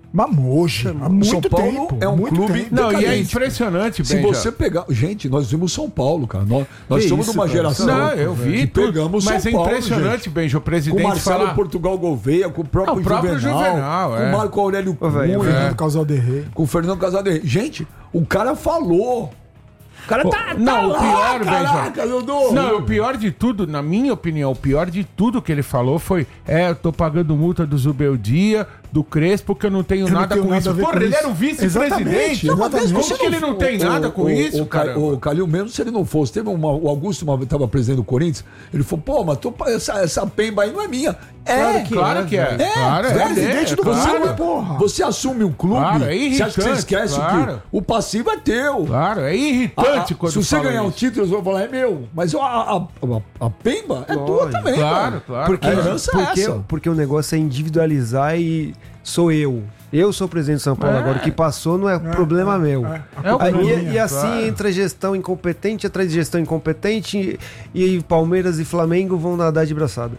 Speaker 1: Mas há muito
Speaker 2: São Paulo
Speaker 1: tempo.
Speaker 2: é um
Speaker 1: muito
Speaker 2: clube
Speaker 1: tempo.
Speaker 4: Não, e é
Speaker 2: decadente.
Speaker 4: impressionante,
Speaker 2: Se
Speaker 4: Benja.
Speaker 2: você pegar... Gente, nós vimos São Paulo, cara. Nós
Speaker 3: Que
Speaker 2: somos
Speaker 3: isso,
Speaker 2: de uma
Speaker 3: cara?
Speaker 2: geração
Speaker 4: Não, eu vi
Speaker 2: que
Speaker 4: tudo.
Speaker 2: pegamos São
Speaker 4: Mas é
Speaker 2: Paulo,
Speaker 4: impressionante,
Speaker 2: gente.
Speaker 4: Benja, o
Speaker 2: Com
Speaker 4: presidente
Speaker 2: o Marcelo
Speaker 4: falar...
Speaker 2: Portugal Gouveia, com o próprio Juvenal,
Speaker 4: é.
Speaker 2: com o Marco Aurélio Cunha,
Speaker 3: velho,
Speaker 1: Fernando Casalderrey.
Speaker 2: com o Fernando Casadeira. Gente, o cara falou. O cara tá
Speaker 4: Não, o
Speaker 2: lá,
Speaker 4: pior,
Speaker 2: caraca,
Speaker 4: Benja.
Speaker 2: Dudu.
Speaker 4: Não, o pior de tudo, na minha opinião, o pior de tudo que ele falou foi: eu tô pagando multa do Zubeldia, do Crespo, porque eu não tenho
Speaker 1: Eu não
Speaker 4: nada
Speaker 1: tenho
Speaker 4: com
Speaker 1: nada
Speaker 4: isso.
Speaker 1: a ver
Speaker 4: Porra,
Speaker 1: com
Speaker 4: ele
Speaker 1: isso.
Speaker 4: era o vice-presidente.
Speaker 1: Exatamente,
Speaker 4: Não, mas
Speaker 1: exatamente.
Speaker 4: como que ele não tem nada com isso, cara?
Speaker 2: O Calil, mesmo se ele não fosse, teve o Augusto estava presidente do Corinthians, ele falou, pô, mas essa pemba aí não é minha.
Speaker 4: Claro que é. Claro, é.
Speaker 1: Presidente do
Speaker 2: Você,
Speaker 1: clube, porra.
Speaker 2: você assume um clube,
Speaker 4: Claro, é
Speaker 2: você acha que você
Speaker 4: irritante,
Speaker 2: esquece
Speaker 4: claro.
Speaker 2: que o passivo é teu.
Speaker 4: Claro, é irritante quando
Speaker 2: Se você
Speaker 4: fala
Speaker 2: ganhar um
Speaker 4: isso.
Speaker 2: título, eu vou falar, é meu. Mas a pemba é tua
Speaker 3: Lógico.
Speaker 2: também.
Speaker 4: Claro,
Speaker 2: cara.
Speaker 4: claro.
Speaker 3: Porque,
Speaker 2: A herança é essa.
Speaker 3: porque o negócio é individualizar e sou eu. Eu sou o presidente de São Paulo agora. O que passou não é problema meu.
Speaker 4: É o
Speaker 3: Aí,
Speaker 4: problema,
Speaker 3: e assim
Speaker 4: claro.
Speaker 3: entra gestão incompetente atrás de gestão incompetente e Palmeiras e Flamengo vão nadar de braçada.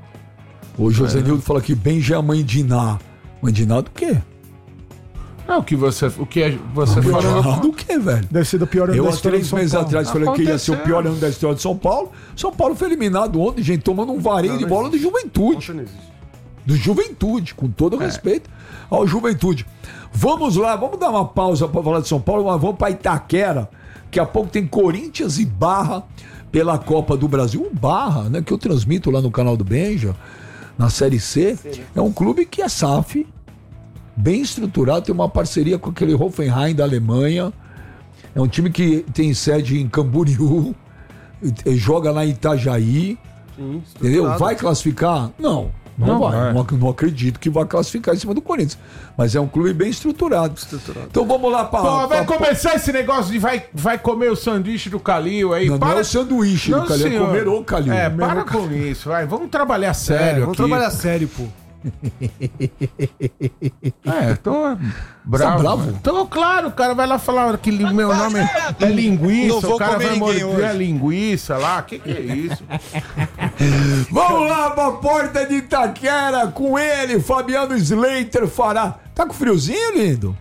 Speaker 2: O Josenildo fala que Benja é a mãe de Iná. Mãe de Iná do quê?
Speaker 4: Não, o que você
Speaker 2: Mãe
Speaker 4: falou.
Speaker 2: de Iná do quê, velho?
Speaker 1: Deve ser do pior ano
Speaker 2: Eu,
Speaker 1: da
Speaker 2: há
Speaker 1: história
Speaker 2: 3
Speaker 1: do São
Speaker 2: meses
Speaker 1: Paulo.
Speaker 2: atrás, falei que ia ser o
Speaker 4: Aconteceu.
Speaker 2: pior ano da história de São Paulo. São Paulo foi eliminado ontem, gente, tomando um vareio de bola do Juventude. Do Juventude, com todo respeito ao Juventude. Vamos lá, vamos dar uma pausa para falar de São Paulo, mas vamos para Itaquera. Daqui a pouco tem Corinthians e Barra pela Copa do Brasil. O Barra, né, que eu transmito lá no canal do Benja, na Série C, é um clube que é SAF, bem estruturado, tem uma parceria com aquele Hoffenheim da Alemanha. É um time que tem sede em Camboriú, joga lá em Itajaí, entendeu? Vai classificar? Não vai. Não acredito que vai classificar em cima do Corinthians. Mas é um clube bem estruturado. Então vamos lá para...
Speaker 4: Pô, vai começar esse negócio de vai comer o sanduíche do Calil aí.
Speaker 2: Não é o sanduíche do Calil, é
Speaker 4: senhor.
Speaker 2: comer o Calil.
Speaker 4: Para com isso, vai. Vamos trabalhar sério
Speaker 3: Vamos
Speaker 4: aqui.
Speaker 3: trabalhar sério, pô.
Speaker 4: Tô bravo.
Speaker 2: bravo?
Speaker 4: Tô, claro, o cara vai lá falar que meu nome é linguiça,
Speaker 7: Não vou
Speaker 4: o cara
Speaker 7: comer
Speaker 4: vai
Speaker 7: ninguém
Speaker 4: morder a
Speaker 7: hoje.
Speaker 4: linguiça lá. Que é isso?
Speaker 2: Vamos lá pra porta de Itaquera com ele, Fabiano Slater fará. Tá com friozinho, lindo?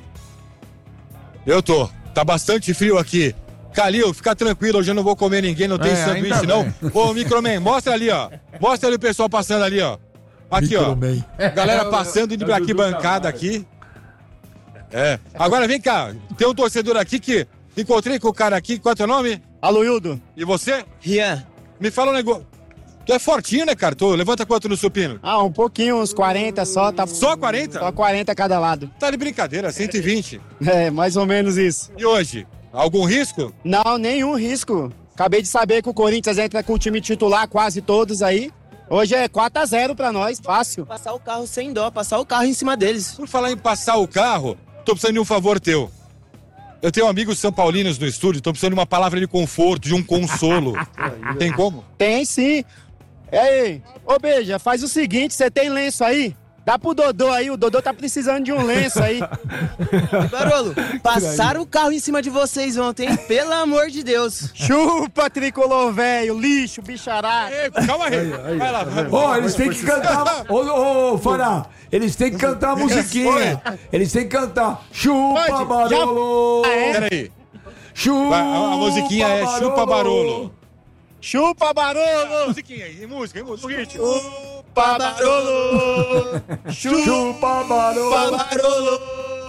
Speaker 7: Eu tô. Tá bastante frio aqui. Calil, fica tranquilo, hoje eu não vou comer ninguém, não tem sanduíche
Speaker 4: ainda
Speaker 7: não.
Speaker 4: bem.
Speaker 7: Ô, Microman, mostra ali, ó. Mostra ali o pessoal passando ali, ó. Aqui, ó.
Speaker 2: Microman.
Speaker 7: Galera passando, indo pra arquibancada aqui. É. Agora vem cá, tem um torcedor aqui que encontrei com o cara aqui, qual é o teu nome?
Speaker 8: Aloildo.
Speaker 7: E você?
Speaker 8: Rian.
Speaker 7: Me fala um negócio. Tu é fortinho, né, cara? Tu levanta quanto no supino?
Speaker 8: Ah, um pouquinho, uns 40 só. Tá...
Speaker 7: Só 40?
Speaker 8: Só 40 a cada lado.
Speaker 7: Tá de brincadeira, 120.
Speaker 8: É, mais ou menos isso.
Speaker 7: E hoje? Algum risco?
Speaker 8: Não, nenhum risco. Acabei de saber que o Corinthians entra com o time titular, quase todos aí. Hoje é 4-0 pra nós, fácil.
Speaker 9: Passar o carro sem dó, passar o carro em cima deles.
Speaker 7: Por falar em passar o carro, tô precisando de um favor teu. Eu tenho amigos são paulinos no estúdio, tô precisando de uma palavra de conforto, de um consolo. Tem como?
Speaker 8: Tem sim. E aí, ô Beija, faz o seguinte, você tem lenço aí? Dá pro Dodô aí, o Dodô tá precisando de um lenço aí.
Speaker 9: Barolo, passaram o carro em cima de vocês ontem, hein? Pelo amor de Deus.
Speaker 8: Chupa, tricolor velho, lixo, bicharada.
Speaker 7: Ei, calma aí. Vai lá, vai.
Speaker 2: Ó, eles têm que cantar. Ô, Fará, eles têm que cantar a musiquinha. Eles têm que cantar. Chupa
Speaker 8: Pode,
Speaker 2: Barolo.
Speaker 7: Peraí.
Speaker 2: Chupa
Speaker 7: A musiquinha é Chupa Barolo.
Speaker 8: Chupa, Barolo.
Speaker 7: Musiquinha aí, música, ritmo.
Speaker 8: Chupa, Barolo.
Speaker 2: Chupa Barolo.
Speaker 8: Barolo.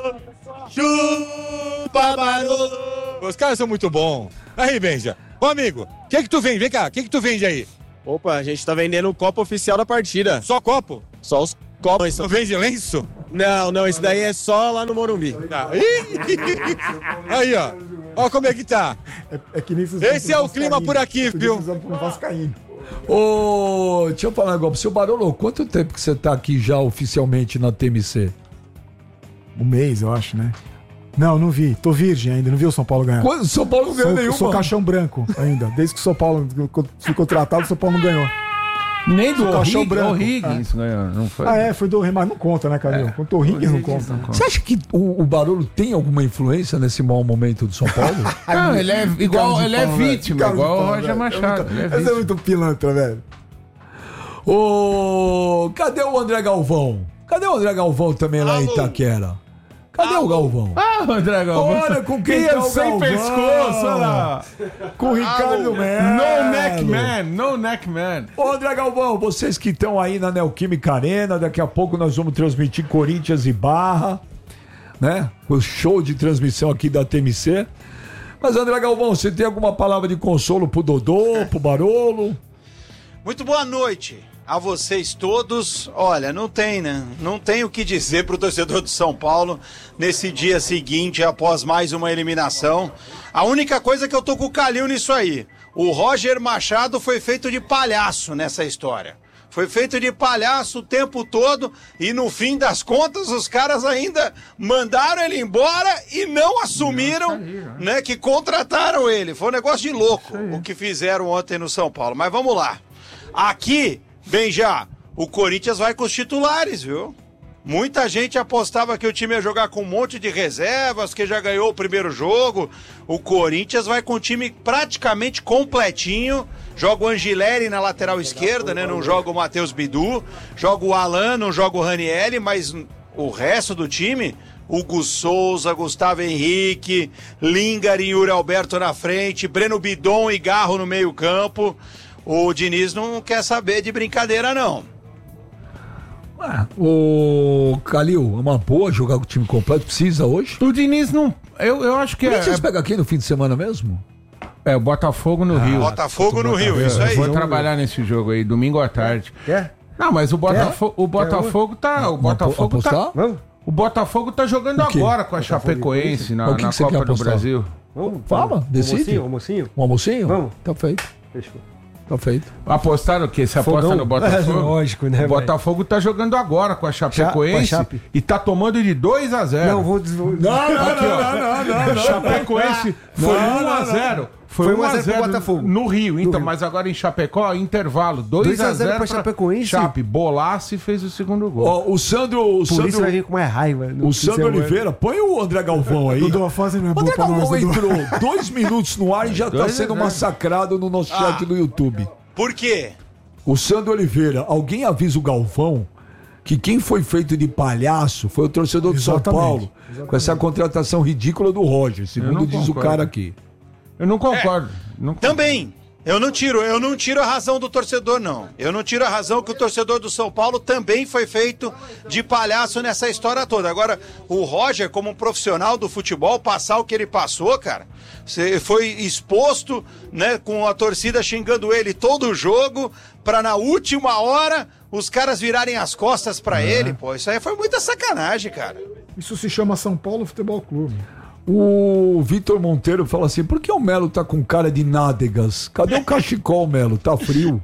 Speaker 8: Chupa, Barolo.
Speaker 7: Os caras são muito bons. Aí, Benja. Ô, amigo, o que tu vende? Vem cá, o que tu vende aí?
Speaker 8: Opa, a gente tá vendendo o copo oficial da partida.
Speaker 7: Só copo?
Speaker 8: Só os copos.
Speaker 7: Tu vende lenço?
Speaker 8: Não, esse daí é só lá no Morumbi.
Speaker 7: Tá. Aí, ó. Ó como é que tá.
Speaker 1: É que nem esses
Speaker 7: Esse é o clima por aqui, viu?
Speaker 2: Ô, deixa eu falar um negócio. Seu Barolo, quanto tempo que você tá aqui já oficialmente na TMC?
Speaker 1: Um mês, eu acho, né? Não vi. Tô virgem ainda, não vi o São Paulo ganhar.
Speaker 2: Quando São Paulo não ganhou nenhuma.
Speaker 1: Sou caixão branco ainda. Desde que o São Paulo ficou tratado, o São Paulo não ganhou.
Speaker 4: Nem do
Speaker 1: Caixão branco.
Speaker 4: O'Higgins ganhou, não foi?
Speaker 1: Foi do Remar. Não conta, né, Calil? Quanto o Higgins não conta.
Speaker 2: Você acha que o Barolo tem alguma influência nesse mau momento do São Paulo?
Speaker 4: Não, ele é igual, ele é
Speaker 1: Pau,
Speaker 4: vítima,
Speaker 1: velho.
Speaker 4: igual o
Speaker 1: Pau,
Speaker 4: Roger
Speaker 1: velho.
Speaker 4: Machado. Ele é
Speaker 1: Esse é
Speaker 4: vítima.
Speaker 1: muito pilantra, velho.
Speaker 2: Cadê o André Galvão? Cadê o André Galvão também lá em Itaquera? Cadê o Galvão?
Speaker 4: André Galvão.
Speaker 2: Olha com quem tá o
Speaker 4: sem
Speaker 2: Galvão.
Speaker 4: pescoço, olha lá.
Speaker 2: Com o Ricardo Melo.
Speaker 4: No neck man.
Speaker 2: Ô, André Galvão, vocês que estão aí na Neoquímica Arena, daqui a pouco nós vamos transmitir Corinthians e Barra, né? O show de transmissão aqui da TMC. Mas, André Galvão, você tem alguma palavra de consolo pro Dodô, pro Barolo?
Speaker 10: Muito boa noite a vocês todos. Olha, não tem, né? Não tem o que dizer pro torcedor do São Paulo nesse dia seguinte, após mais uma eliminação. A única coisa que eu tô com o Calil nisso aí. O Roger Machado foi feito de palhaço nessa história. Foi feito de palhaço o tempo todo e no fim das contas os caras ainda mandaram ele embora e não assumiram, né, que contrataram ele. Foi um negócio de louco o que fizeram ontem no São Paulo. Mas vamos lá. Aqui, bem já, o Corinthians vai com os titulares, viu? Muita gente apostava que o time ia jogar com um monte de reservas, que já ganhou o primeiro jogo. O Corinthians vai com o time praticamente completinho. Joga o Angileri na lateral esquerda, né? Não joga o Matheus Bidu. Joga o Alan, não joga o Ranieri, mas o resto do time... Hugo Souza, Gustavo Henrique, Lingard e Yuri Alberto na frente, Breno Bidon e Garro no meio campo. O Diniz não quer saber de brincadeira, não.
Speaker 2: O Calil, é uma boa jogar com o time completo, precisa hoje?
Speaker 4: O Diniz não... Eu acho que
Speaker 2: Vocês pegam aqui no fim de semana mesmo?
Speaker 4: É, o Botafogo no Rio.
Speaker 10: Botafogo no Rio, isso aí.
Speaker 4: Eu vou trabalhar nesse jogo aí, domingo à tarde.
Speaker 3: Quer?
Speaker 4: Não, mas o Botafogo tá... O Botafogo tá... O Botafogo tá jogando agora com a Chapecoense na Copa do Brasil.
Speaker 3: Vamos,
Speaker 2: fala, decide.
Speaker 3: Almocinho?
Speaker 2: Um almocinho?
Speaker 3: Vamos.
Speaker 2: Tá feito.
Speaker 3: Fechou.
Speaker 2: Tá feito.
Speaker 4: Apostaram o quê? Você aposta no Botafogo?
Speaker 3: Lógico, né?
Speaker 4: O Botafogo tá jogando agora com a Chapecoense e tá tomando de 2-0.
Speaker 3: Não, vou...
Speaker 4: Não. Chapecoense foi 1-0. Foi 1-0 pro Botafogo. No Rio, então, mas agora em Chapecó, intervalo. 2-0 pra
Speaker 3: Chapecoense.
Speaker 4: Chape, bolaço e fez o segundo gol.
Speaker 2: Ó, o Sandro...
Speaker 3: Por isso vai vir com mais raiva.
Speaker 2: O Sandro Oliveira, põe o André Galvão aí.
Speaker 1: Dudu, a fase não é boa
Speaker 2: André
Speaker 1: pra
Speaker 2: Galvão
Speaker 1: nós, Dudu.
Speaker 2: entrou 2 minutos no ar e já tá sendo massacrado no nosso chat do YouTube.
Speaker 10: Por quê?
Speaker 2: O Sandro Oliveira, alguém avisa o Galvão que quem foi feito de palhaço foi o torcedor do São Paulo, com essa contratação ridícula do Roger, segundo diz o cara aqui.
Speaker 4: Eu não concordo.
Speaker 10: Também. Eu não tiro a razão do torcedor, não. Eu não tiro a razão que o torcedor do São Paulo também foi feito de palhaço nessa história toda. Agora, o Roger, como um profissional do futebol, passar o que ele passou, cara, foi exposto, né, com a torcida xingando ele todo o jogo, pra na última hora os caras virarem as costas pra ele, pô. Isso aí foi muita sacanagem, cara.
Speaker 1: Isso se chama São Paulo Futebol Clube.
Speaker 2: O Vitor Monteiro fala assim, por que o Melo tá com cara de nádegas? Cadê o cachecol, Melo? Tá frio?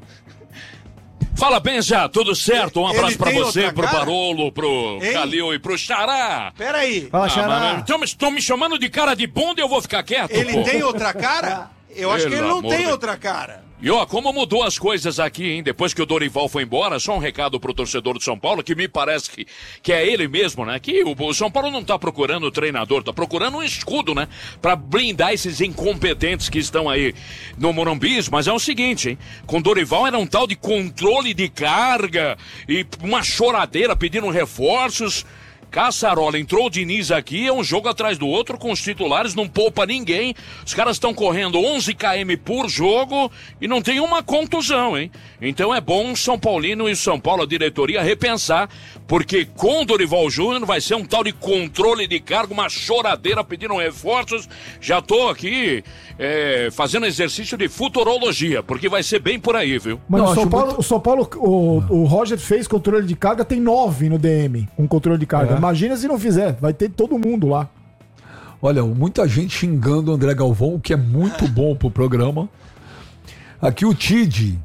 Speaker 11: Fala, Benja, tudo certo? Um abraço pra você, pro
Speaker 10: cara?
Speaker 11: Barolo, pro Calil e pro Xará.
Speaker 10: Peraí.
Speaker 3: Fala, Xará.
Speaker 11: Estão me chamando de cara de bunda e eu vou ficar quieto,
Speaker 10: Ele tem outra cara? Eu acho que ele não tem outra cara.
Speaker 11: E ó, como mudou as coisas aqui, hein? Depois que o Dorival foi embora, só um recado pro torcedor do São Paulo, que me parece que é ele mesmo, né? Que o São Paulo não tá procurando o treinador, tá procurando um escudo, né? Pra blindar esses incompetentes que estão aí no Morumbi. Mas é o seguinte, hein? Com o Dorival era um tal de controle de carga e uma choradeira pedindo reforços. Caçarola, entrou o Diniz aqui, é um jogo atrás do outro com os titulares, não poupa ninguém. Os caras estão correndo 11 km por jogo e não tem uma contusão, hein? Então é bom o São Paulino e o São Paulo, a diretoria, repensar, porque com o Dorival Júnior vai ser um tal de controle de cargo, uma choradeira pedindo reforços. Já tô aqui fazendo exercício de futurologia, porque vai ser bem por aí, viu?
Speaker 1: Mas o São Paulo, o Roger fez controle de carga, tem 9 no DM, um controle de carga. Imagina se não fizer, vai ter todo mundo lá.
Speaker 2: Olha, muita gente xingando o André Galvão, o que é muito bom pro programa. Aqui o Tide,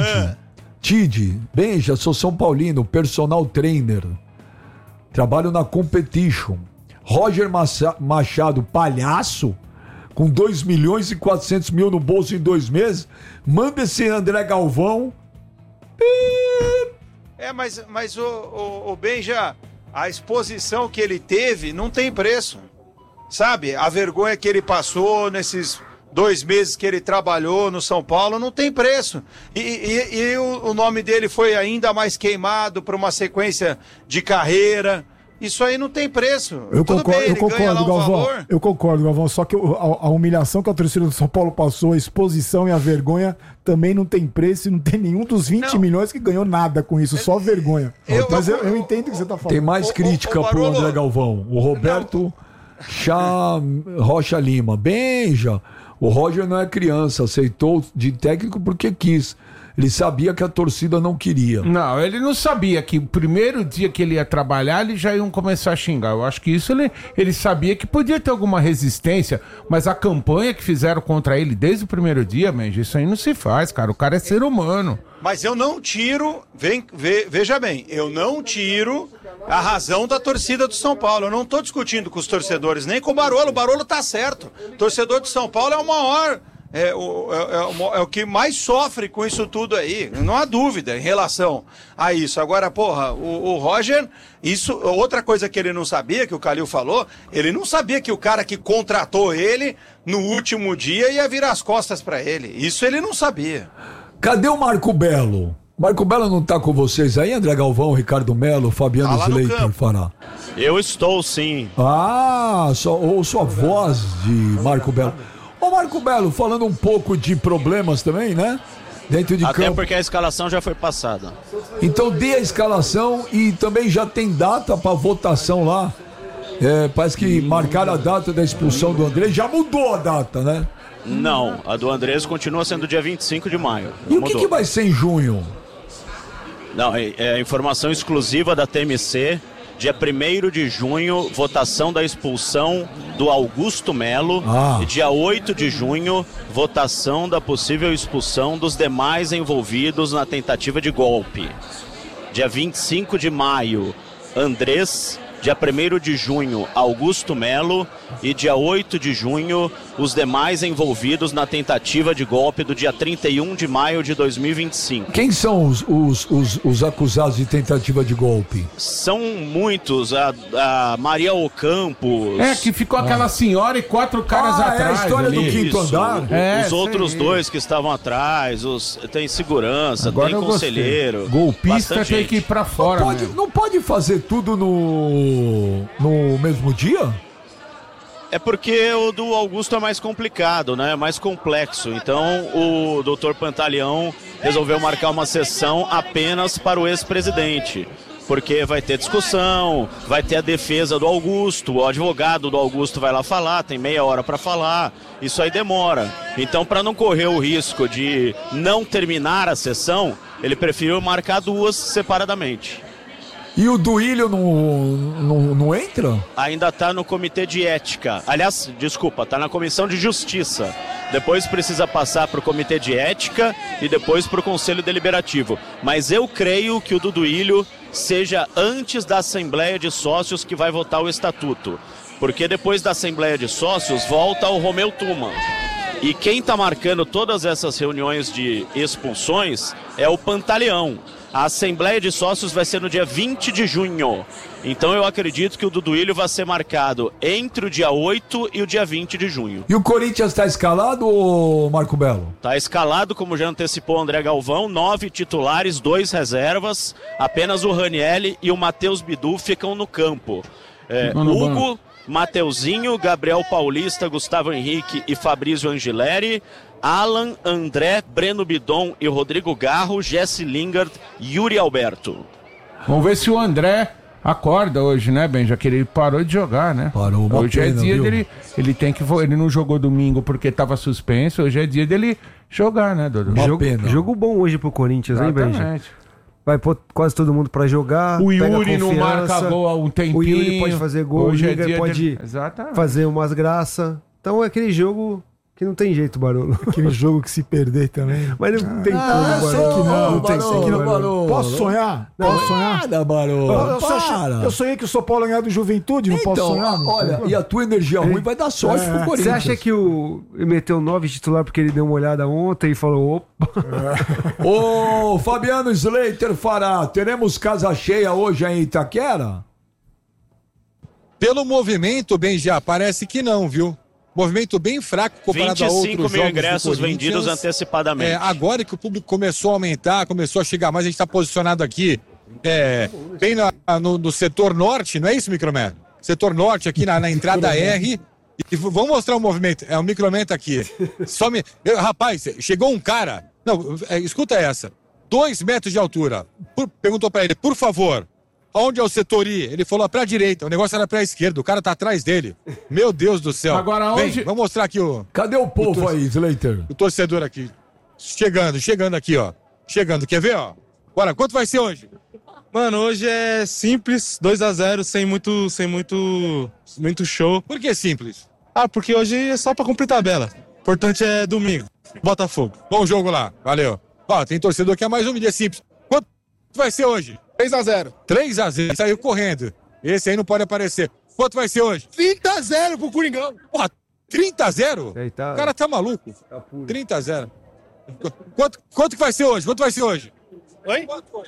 Speaker 2: Benja, sou São Paulino, personal trainer. Trabalho na Competition. Roger Machado, palhaço, com 2 milhões e 400 mil no bolso em 2 meses. Manda esse André Galvão.
Speaker 10: Mas o Benja, a exposição que ele teve não tem preço. Sabe? A vergonha que ele passou nesses 2 meses que ele trabalhou no São Paulo, não tem preço. E o nome dele foi ainda mais queimado para uma sequência de carreira. Isso aí não tem preço.
Speaker 1: Eu concordo, Galvão. Eu concordo, Galvão. Só que a humilhação que a torcida do São Paulo passou, a exposição e a vergonha também não tem preço e não tem nenhum dos 20 milhões que ganhou nada com isso, só vergonha. Mas eu entendo o que você tá falando.
Speaker 2: Tem mais crítica pro André Galvão. O Roberto Rocha Lima. Benja. O Roger não é criança, aceitou de técnico porque quis. Ele sabia que a torcida não queria.
Speaker 4: Não, ele não sabia que o primeiro dia que ele ia trabalhar, eles já iam começar a xingar. Eu acho que isso ele sabia que podia ter alguma resistência, mas a campanha que fizeram contra ele desde o primeiro dia, Mendes, isso aí não se faz, cara. O cara é ser humano.
Speaker 10: Mas eu não tiro, veja bem, eu não tiro a razão da torcida do São Paulo. Eu não estou discutindo com os torcedores, nem com o Barolo. O Barolo tá certo. O torcedor do São Paulo é o maior... É o que mais sofre com isso tudo aí, não há dúvida em relação a isso. Agora, porra, o Roger, isso, outra coisa que ele não sabia, que o Calil falou, ele não sabia que o cara que contratou ele no último dia ia virar as costas pra ele. Isso ele não sabia.
Speaker 2: Cadê o Marco Belo? Marco Belo não tá com vocês aí, André Galvão, Ricardo Melo, Fabiano Slater, Fará?
Speaker 12: Eu estou, sim.
Speaker 2: Ouço a voz de Marco Belo. Ô Marco Belo, falando um pouco de problemas também, né? Dentro de
Speaker 12: Até
Speaker 2: campo.
Speaker 12: porque a escalação já foi passada.
Speaker 2: Então dê a escalação e também já tem data para votação lá. Parece que marcaram a data da expulsão do Andrés. Já mudou a data, né?
Speaker 12: Não, a do Andrés continua sendo dia 25 de maio.
Speaker 2: E o que vai ser em junho?
Speaker 12: Não, é informação exclusiva da TMC. Dia 1º de junho, votação da expulsão do Augusto Melo. E dia 8 de junho, votação da possível expulsão dos demais envolvidos na tentativa de golpe. Dia 25 de maio, Andrés. Dia 1º de junho, Augusto Melo. E dia 8 de junho, os demais envolvidos na tentativa de golpe do dia 31 de maio de 2025.
Speaker 2: Quem são os acusados de tentativa de golpe?
Speaker 12: São muitos. A Maria Ocampo.
Speaker 4: Que ficou aquela senhora e 4 caras atrás.
Speaker 2: É a história ali. Do quinto andar.
Speaker 12: Os outros 2 que estavam atrás. Tem segurança, agora tem conselheiro.
Speaker 4: Golpista tem que ir pra fora.
Speaker 2: Não pode fazer tudo no mesmo dia?
Speaker 12: É porque o do Augusto é mais complicado, né? É mais complexo. Então o doutor Pantaleão resolveu marcar uma sessão apenas para o ex-presidente. Porque vai ter discussão, vai ter a defesa do Augusto, o advogado do Augusto vai lá falar, tem meia hora para falar, isso aí demora. Então, para não correr o risco de não terminar a sessão, ele preferiu marcar 2 separadamente.
Speaker 2: E o Duílio não entra?
Speaker 12: Ainda está no comitê de ética. Aliás, desculpa, está na comissão de justiça. Depois precisa passar para o comitê de ética e depois para o conselho deliberativo. Mas eu creio que o do Duílio seja antes da Assembleia de Sócios que vai votar o estatuto. Porque depois da Assembleia de Sócios volta o Romeu Tuma. E quem está marcando todas essas reuniões de expulsões é o Pantaleão. A Assembleia de Sócios vai ser no dia 20 de junho. Então eu acredito que o Duílio vai ser marcado entre o dia 8 e o dia 20 de junho.
Speaker 2: E o Corinthians está escalado, ou Marco Belo?
Speaker 12: Está escalado, como já antecipou o André Galvão, 9 titulares, 2 reservas. Apenas o Ranieri e o Matheus Bidu ficam no campo. Hugo, Mateuzinho, Gabriel Paulista, Gustavo Henrique e Fabrício Angileri. Alan, André, Breno Bidon e Rodrigo Garro, Jesse Lingard e Yuri Alberto.
Speaker 4: Vamos ver se o André acorda hoje, né, Ben? Já que ele parou de jogar, né?
Speaker 2: Parou,
Speaker 4: hoje
Speaker 2: pena,
Speaker 4: é dia
Speaker 2: viu?
Speaker 4: dele. Ele não jogou domingo porque estava suspenso. Hoje é dia dele jogar, né, Dodô?
Speaker 3: Jogo bom hoje pro Corinthians, hein, Ben? Vai pôr quase todo mundo pra jogar.
Speaker 4: O Yuri não marca gol há um tempinho.
Speaker 3: O Yuri pode fazer gol,
Speaker 4: hoje
Speaker 3: o Lingard pode fazer umas graças. Então é aquele jogo que não tem jeito, Barolo.
Speaker 1: Aquele jogo que se perder também.
Speaker 3: Mas não tem como,
Speaker 1: Barolo. Não tem como. Posso sonhar? Posso sonhar?
Speaker 2: Nada, Barolo.
Speaker 1: Eu sonhei que o São Paulo ganhar do Juventude, não posso sonhar?
Speaker 2: Olha, e a tua energia ruim vai dar sorte pro Corinthians.
Speaker 3: Você acha que ele meteu 9 titular porque ele deu uma olhada ontem e falou, opa.
Speaker 2: Ô, Fabiano Slater Fará, teremos casa cheia hoje em Itaquera?
Speaker 7: Pelo movimento, Benja, parece que não, viu? movimento bem fraco comparado a outros
Speaker 12: 25 mil
Speaker 7: jogos
Speaker 12: ingressos
Speaker 7: do Corinthians.
Speaker 12: vendidos antecipadamente.
Speaker 7: Agora que o público começou a aumentar, começou a chegar mais, a gente está posicionado aqui bem no setor norte, não é isso, Microman? Setor norte, aqui na entrada R. E vamos mostrar o movimento. O Microman tá aqui. Rapaz, chegou um cara. Não, escuta essa. 2 metros de altura. Perguntou para ele, por favor, onde é o setor I? Ele falou pra direita, o negócio era pra esquerda, o cara tá atrás dele. Meu Deus do céu.
Speaker 4: Agora onde...
Speaker 7: Vamos mostrar aqui o...
Speaker 2: Cadê o povo aí, Slater?
Speaker 7: O torcedor aqui. Chegando aqui, ó. Chegando, quer ver, ó? Bora, quanto vai ser hoje?
Speaker 13: Mano, hoje é simples, 2-0, sem muito show.
Speaker 7: Por que simples?
Speaker 13: Porque hoje é só pra cumprir tabela. O importante é domingo, Botafogo.
Speaker 7: Bom jogo lá, valeu. Ó, tem torcedor que é mais humilde, é simples. Quanto vai ser hoje?
Speaker 13: 3-0.
Speaker 7: 3-0, saiu correndo. Esse aí não pode aparecer. Quanto vai ser hoje?
Speaker 13: 30-0 pro Coringão.
Speaker 7: Porra, 30-0? O cara tá maluco. 30-0. Quanto que vai ser hoje? Quanto vai ser hoje?
Speaker 13: Oi?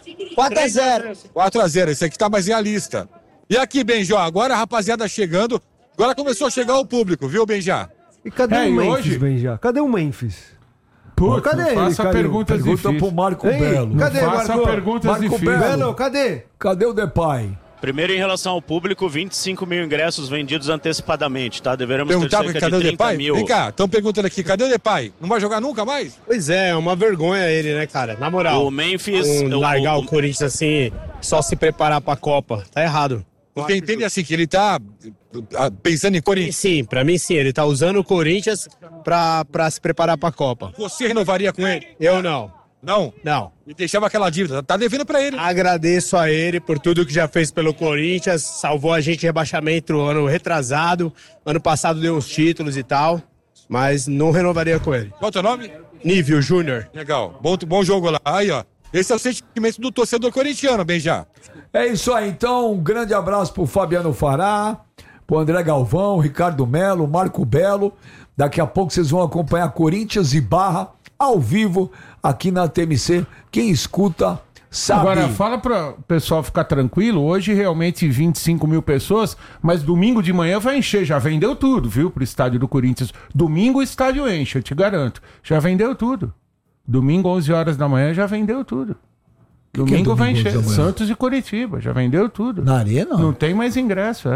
Speaker 9: 4-0.
Speaker 7: 4-0, esse aqui tá mais realista. E aqui, Benjó, agora a rapaziada chegando. Agora começou a chegar o público, viu, Benjá?
Speaker 3: E cadê o Memphis, Benjá? Cadê o Memphis?
Speaker 4: Putz, cadê ele? Faça perguntas difíceis.
Speaker 2: Pergunta pro Marco Belo.
Speaker 3: Cadê,
Speaker 4: faça perguntas difíceis.
Speaker 3: Belo, cadê?
Speaker 2: Cadê o Depay?
Speaker 12: Primeiro, em relação ao público, 25 mil ingressos vendidos antecipadamente, tá? Deveremos ter
Speaker 7: Perguntar
Speaker 12: cerca
Speaker 7: cadê
Speaker 12: de
Speaker 7: o
Speaker 12: 30
Speaker 7: Depay?
Speaker 12: mil.
Speaker 7: Vem cá, estão perguntando aqui, cadê o Depay? Não vai jogar nunca mais?
Speaker 14: Pois é uma vergonha ele, né, cara? Na moral.
Speaker 12: O Memphis...
Speaker 14: largar o Corinthians assim, só se preparar pra Copa. Tá errado.
Speaker 7: Você entende assim, que ele tá pensando em Corinthians?
Speaker 14: Sim, pra mim sim. Ele tá usando o Corinthians pra se preparar pra Copa.
Speaker 7: Você renovaria com ele?
Speaker 14: Eu não.
Speaker 7: Não?
Speaker 14: Não.
Speaker 7: E deixava aquela dívida. Tá devendo pra ele.
Speaker 14: Agradeço a ele por tudo que já fez pelo Corinthians. Salvou a gente de rebaixamento ano retrasado. Ano passado deu uns títulos e tal. Mas não renovaria com ele.
Speaker 7: Qual é o teu nome?
Speaker 14: Nível Júnior.
Speaker 7: Legal. Bom jogo lá. Aí, ó. Esse é o sentimento do torcedor corintiano, Benjá.
Speaker 2: É isso aí, então. Um grande abraço pro Fabiano Fará, pro André Galvão, Ricardo Melo, Marco Belo. Daqui a pouco vocês vão acompanhar Corinthians e Barra ao vivo aqui na TMC. Quem escuta sabe.
Speaker 4: Agora, fala para o pessoal ficar tranquilo. Hoje realmente 25 mil pessoas, mas domingo de manhã vai encher. Já vendeu tudo, viu, pro estádio do Corinthians. Domingo o estádio enche, eu te garanto. Já vendeu tudo. Domingo, 11 horas da manhã, já vendeu tudo. Domingo vai encher. Santos e Curitiba, já vendeu tudo.
Speaker 2: Na Arena?
Speaker 4: Não tem mais ingresso,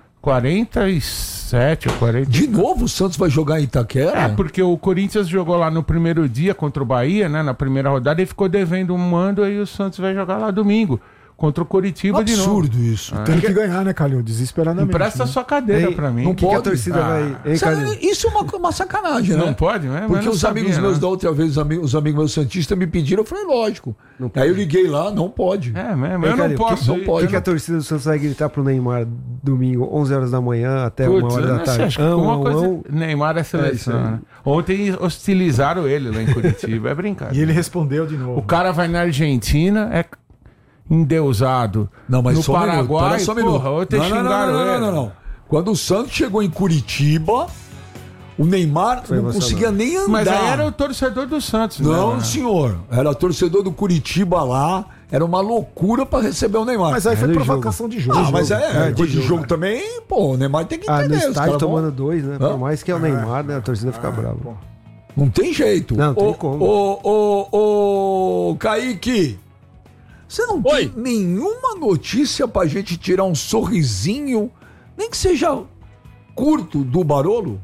Speaker 4: 47 ou 40.
Speaker 2: De novo o Santos vai jogar em Itaquera?
Speaker 4: Porque o Corinthians jogou lá no primeiro dia contra o Bahia, né? Na primeira rodada, e ficou devendo um mando, aí o Santos vai jogar lá domingo. Contra o Curitiba de novo.
Speaker 1: Absurdo isso. Tem que ganhar, né, Calil? Desesperadamente.
Speaker 4: Empresta sua cadeira pra mim.
Speaker 1: Não pode. Que a torcida vai...
Speaker 2: Isso é uma sacanagem, né?
Speaker 4: Não pode, né?
Speaker 2: Porque os amigos meus da outra vez, os amigos meus santistas me pediram, eu falei, lógico. Aí eu liguei lá, não pode.
Speaker 4: É mesmo, eu não posso.
Speaker 3: Não pode. O que a torcida do Santos vai gritar pro Neymar domingo, 11 horas da manhã até 1 hora da tarde?
Speaker 4: Neymar é seleção, né? Ontem hostilizaram ele lá em Curitiba, é brincadeira.
Speaker 1: E ele respondeu de novo.
Speaker 4: O cara vai na Argentina, é endeusado.
Speaker 2: Não, mas
Speaker 4: no
Speaker 2: só
Speaker 4: Paraguai,
Speaker 2: só um minuto.
Speaker 4: Não.
Speaker 2: Quando o Santos chegou em Curitiba, o Neymar não conseguia nem andar.
Speaker 4: Mas aí era o torcedor do Santos.
Speaker 2: Não,
Speaker 4: né?
Speaker 2: senhor. Era torcedor do Curitiba lá. Era uma loucura pra receber o Neymar.
Speaker 1: Mas aí foi provocação de jogo.
Speaker 2: Ah, mas de jogo também, pô, o Neymar tem que entender.
Speaker 3: No estádio tomando 2, né? Por mais que é o Neymar, né? A torcida fica brava.
Speaker 2: Não tem jeito.
Speaker 3: Não tem como.
Speaker 2: Ô, Kaique... Você não tem nenhuma notícia pra gente tirar um sorrisinho, nem que seja curto, do Barolo?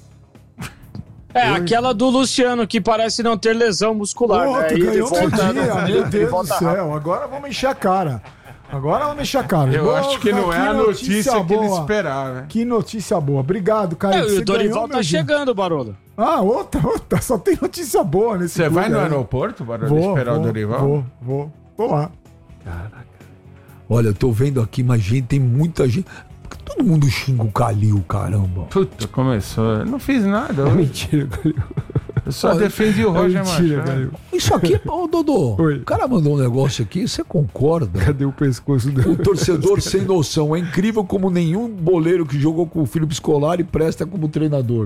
Speaker 5: Aquela do Luciano, que parece não ter lesão muscular.
Speaker 1: Pô,
Speaker 5: né?
Speaker 1: tu ganhou meu Deus do céu. Agora vamos encher a cara.
Speaker 4: Eu acho que não é a notícia que ele esperava.
Speaker 1: Que notícia boa. Obrigado, cara.
Speaker 5: O Dorival tá chegando, Barolo.
Speaker 1: Outra. Só tem notícia boa nesse
Speaker 4: Você vai no aeroporto, Barolo, esperar o Dorival?
Speaker 1: Vou lá.
Speaker 2: Caraca. Olha, eu tô vendo aqui, mas tem muita gente. Por que todo mundo xinga o Calil, caramba?
Speaker 4: Puta, começou. Eu não fiz nada.
Speaker 3: Mentira, Calil.
Speaker 4: Eu só defendi o Roger Machado.
Speaker 2: Isso aqui, Dodô. O cara mandou um negócio aqui, você concorda?
Speaker 3: Cadê o pescoço dele?
Speaker 2: O torcedor sem noção. É incrível como nenhum boleiro que jogou com o Felipe Scolari presta como treinador.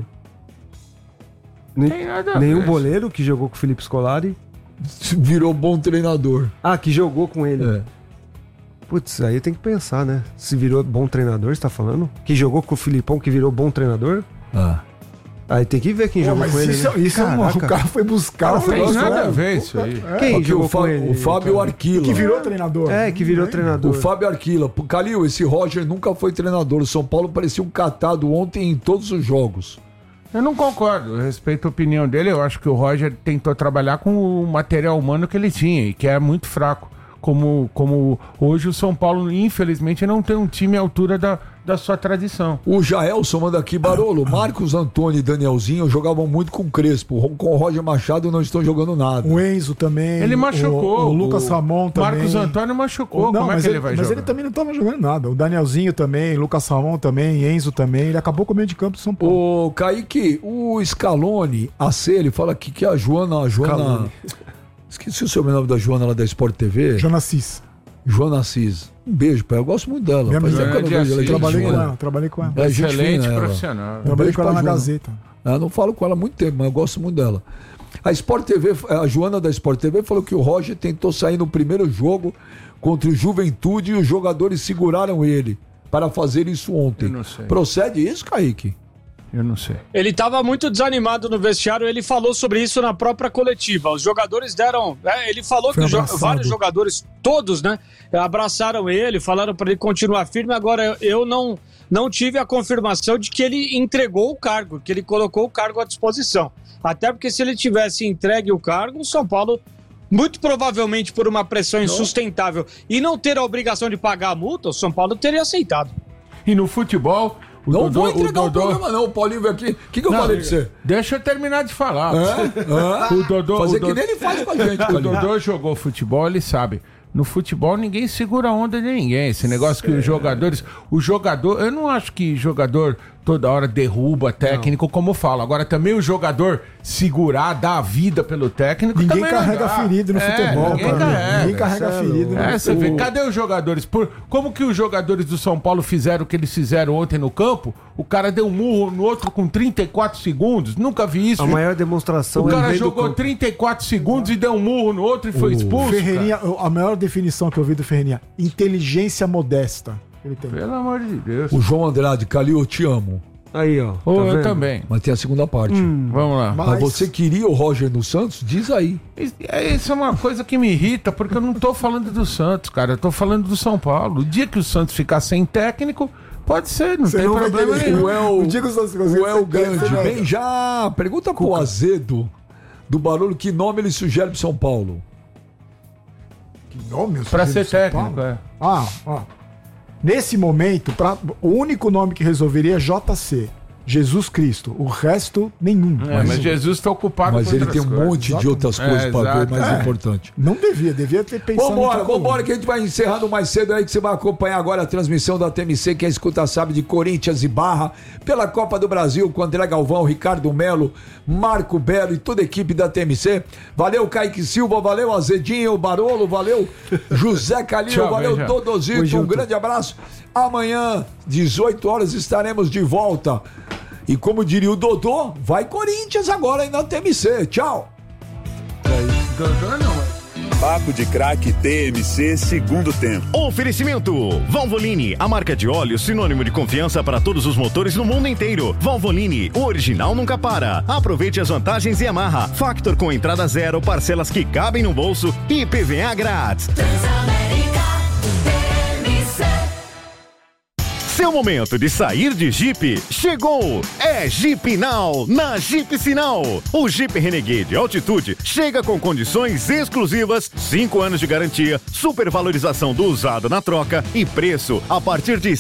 Speaker 3: Nenhum boleiro que jogou com o Felipe Scolari
Speaker 2: virou bom treinador.
Speaker 3: Que jogou com ele. Putz, aí tem que pensar, né? Se virou bom treinador, você tá falando? Que jogou com o Filipão, que virou bom treinador? Aí tem que ver quem jogou com ele.
Speaker 1: Isso o cara foi buscar.
Speaker 4: Não tem nada a ver isso aí.
Speaker 3: Quem jogou com ele?
Speaker 2: O Fábio Arquila.
Speaker 1: Que virou treinador.
Speaker 3: Que virou treinador.
Speaker 2: O Fábio Arquila. Calil, esse Roger nunca foi treinador. O São Paulo parecia um catado ontem em todos os jogos.
Speaker 4: Eu não concordo, eu respeito a opinião dele. Eu acho que o Roger tentou trabalhar com o material humano que ele tinha e que é muito fraco. Como hoje o São Paulo, infelizmente, não tem um time à altura da sua tradição.
Speaker 2: O Jaelson manda aqui, Barolo. Marcos Antônio e Danielzinho jogavam muito com o Crespo. Com o Roger Machado não estão jogando nada.
Speaker 1: O Enzo também.
Speaker 4: Ele machucou.
Speaker 1: O Lucas Ramon também.
Speaker 4: Marcos Antônio machucou.
Speaker 1: Não,
Speaker 4: como é que ele vai jogar?
Speaker 1: Mas ele também não estava jogando nada. O Danielzinho também, Lucas Ramon também, Enzo também. Ele acabou com o meio de campo do São Paulo.
Speaker 2: Ô, Kaique, o Scaloni, ele fala aqui que a Joana... Esqueci o sobrenome da Joana lá da Sport TV.
Speaker 1: Joana Assis.
Speaker 2: Joana Assis. Um beijo pra ela. Eu gosto muito dela.
Speaker 1: Trabalhei com ela.
Speaker 2: É
Speaker 4: excelente profissional.
Speaker 1: Trabalhei com ela na Gazeta.
Speaker 2: Eu não falo com ela há muito tempo, mas eu gosto muito dela. A Sport TV, a Joana da Sport TV falou que o Roger tentou sair no primeiro jogo contra o Juventude e os jogadores seguraram ele para fazer isso ontem.
Speaker 4: Eu não sei.
Speaker 2: Procede isso, Kaique?
Speaker 4: Eu não sei.
Speaker 5: Ele estava muito desanimado no vestiário, ele falou sobre isso na própria coletiva. Os jogadores deram... ele falou que vários jogadores, todos, né, abraçaram ele, falaram para ele continuar firme. Agora, eu não tive a confirmação de que ele entregou o cargo, que ele colocou o cargo à disposição. Até porque se ele tivesse entregue o cargo, o São Paulo, muito provavelmente por uma pressão insustentável e não ter a obrigação de pagar a multa, o São Paulo teria aceitado.
Speaker 4: E no futebol...
Speaker 2: Não vou entregar o programa não, o Paulinho veio aqui. O que eu falei pra você?
Speaker 4: Deixa eu terminar de falar.
Speaker 2: O Dodô, fazer que nem ele faz com a gente.
Speaker 4: O Dodô jogou futebol, ele sabe. No futebol ninguém segura a onda de ninguém. Esse negócio que os jogadores... eu não acho que jogador toda hora derruba técnico, como fala. Agora também o jogador segurar, dar a vida pelo técnico...
Speaker 1: Ninguém carrega ferido no futebol. Ninguém carrega ferido.
Speaker 4: Você vê, cadê os jogadores? Como que os jogadores do São Paulo fizeram o que eles fizeram ontem no campo? O cara deu um murro no outro com 34 segundos. Nunca vi isso.
Speaker 3: A maior demonstração...
Speaker 4: O cara jogou 34 segundos e deu um murro no outro e foi expulso.
Speaker 1: Ferreirinha, a maior definição que eu vi do Ferreirinha: inteligência modesta. Ele tem.
Speaker 4: Pelo amor de Deus.
Speaker 2: O João Andrade, Calil, eu te amo.
Speaker 3: Aí, ó.
Speaker 4: Tá eu também.
Speaker 2: Mas tem a segunda parte.
Speaker 4: Vamos lá.
Speaker 2: Mas você queria o Roger no Santos? Diz aí.
Speaker 4: Isso é uma coisa que me irrita, porque eu não tô falando do Santos, cara. Eu tô falando do São Paulo. O dia que o Santos ficar sem técnico, pode ser, não tem problema nenhum.
Speaker 2: O El Grande, bem já. Pergunta pro Azedo do Barulho que nome ele sugere pro São Paulo.
Speaker 1: Que nome?
Speaker 4: Pra ser técnico,
Speaker 1: Nesse momento, o único nome que resolveria é JC. Jesus Cristo. O resto, nenhum.
Speaker 4: Mas Jesus está ocupado
Speaker 2: Mas ele tem um monte de outras coisas para ver, mais importante.
Speaker 1: Não devia ter pensado.
Speaker 2: Vambora, que a gente vai encerrando mais cedo aí, que você vai acompanhar agora a transmissão da TMC, quem escuta sabe, de Corinthians e Barra, pela Copa do Brasil, com André Galvão, Ricardo Melo, Marco Belo e toda a equipe da TMC. Valeu, Kaique Silva, valeu, Azedinho, Barolo, valeu, José Calil, valeu, Dodozito, um grande abraço. Amanhã, 18 horas, estaremos de volta. E como diria o Dodô, vai Corinthians agora aí na TMC. Tchau.
Speaker 4: Dodô não.
Speaker 15: Papo de Craque TMC segundo tempo.
Speaker 16: Oferecimento Valvoline, a marca de óleo sinônimo de confiança para todos os motores no mundo inteiro. Valvoline, o original nunca para. Aproveite as vantagens e amarra. Factor com entrada zero, parcelas que cabem no bolso e PVA grátis. Seu momento de sair de Jeep chegou! É Jeep Now, na Jeep Sinal. O Jeep Renegade Altitude chega com condições exclusivas, 5 anos de garantia, supervalorização do usado na troca e preço a partir de R$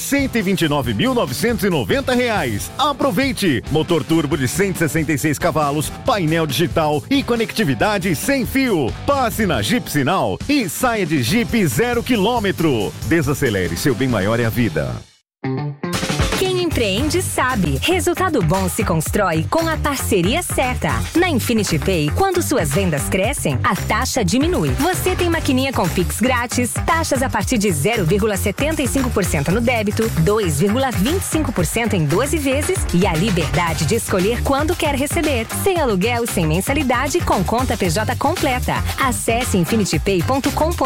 Speaker 16: 129.990. Aproveite! Motor turbo de 166 cavalos, painel digital e conectividade sem fio. Passe na Jeep Sinal e saia de Jeep 0 km. Desacelere, seu bem maior é a vida.
Speaker 17: Quem empreende sabe. Resultado bom se constrói com a parceria certa. Na Infinity Pay, quando suas vendas crescem, a taxa diminui. Você tem maquininha com Pix grátis, taxas a partir de 0,75% no débito, 2,25% em 12 vezes e a liberdade de escolher quando quer receber. Sem aluguel, sem mensalidade, com conta PJ completa. Acesse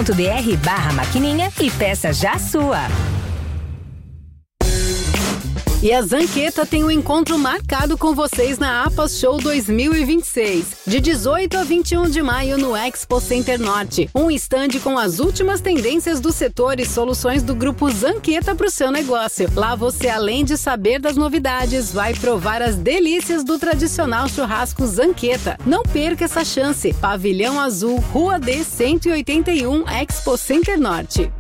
Speaker 17: infinitypay.com.br/maquininha e peça já a sua.
Speaker 18: E a Zanqueta tem um encontro marcado com vocês na APAS Show 2026, de 18 a 21 de maio no Expo Center Norte. Um estande com as últimas tendências do setor e soluções do grupo Zanqueta para o seu negócio. Lá você, além de saber das novidades, vai provar as delícias do tradicional churrasco Zanqueta. Não perca essa chance. Pavilhão Azul, Rua D 181, Expo Center Norte.